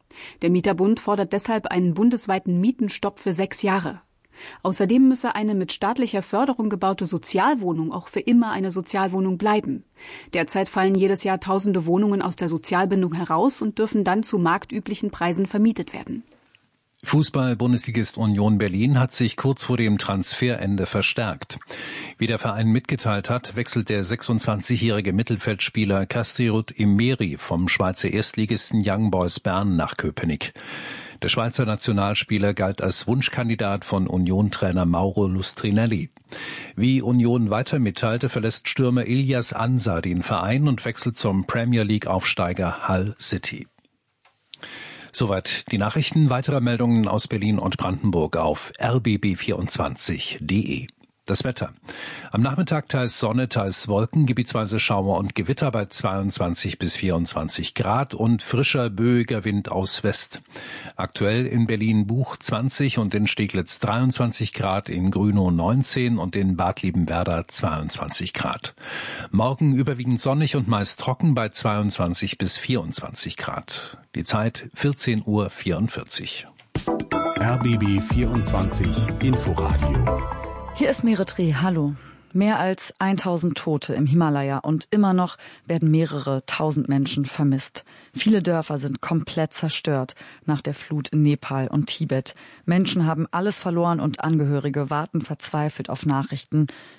Der Mieterbund fordert deshalb einen bundesweiten Mietenstopp für sechs Jahre. Außerdem müsse eine mit staatlicher Förderung gebaute Sozialwohnung auch für immer eine Sozialwohnung bleiben. Derzeit fallen jedes Jahr tausende Wohnungen aus der Sozialbindung heraus und dürfen dann zu marktüblichen Preisen vermietet werden. Fußball-Bundesligist Union Berlin hat sich kurz vor dem Transferende verstärkt. Wie der Verein mitgeteilt hat, wechselt der sechsundzwanzigjährige Mittelfeldspieler Kastriot Imeri vom Schweizer Erstligisten Young Boys Bern nach Köpenick. Der Schweizer Nationalspieler galt als Wunschkandidat von Union-Trainer Mauro Lustrinelli. Wie Union weiter mitteilte, verlässt Stürmer Ilyas Ansa den Verein und wechselt zum Premier League-Aufsteiger Hull City. Soweit die Nachrichten. Weitere Meldungen aus Berlin und Brandenburg auf r b b vierundzwanzig punkt d e. Das Wetter. Am Nachmittag teils Sonne, teils Wolken, gebietsweise Schauer und Gewitter bei zweiundzwanzig bis vierundzwanzig Grad und frischer, böiger Wind aus West. Aktuell in Berlin-Buch zwanzig und in Steglitz dreiundzwanzig Grad, in Grünow neunzehn und in Bad Liebenwerda zweiundzwanzig Grad. Morgen überwiegend sonnig und meist trocken bei zweiundzwanzig bis vierundzwanzig Grad. Die Zeit vierzehn Uhr vierundvierzig. R B B vierundzwanzig Inforadio. Hier ist Meretre, hallo. Mehr als tausend Tote im Himalaya und immer noch werden mehrere tausend Menschen vermisst. Viele Dörfer sind komplett zerstört nach der Flut in Nepal und Tibet. Menschen haben alles verloren und Angehörige warten verzweifelt auf Nachrichten,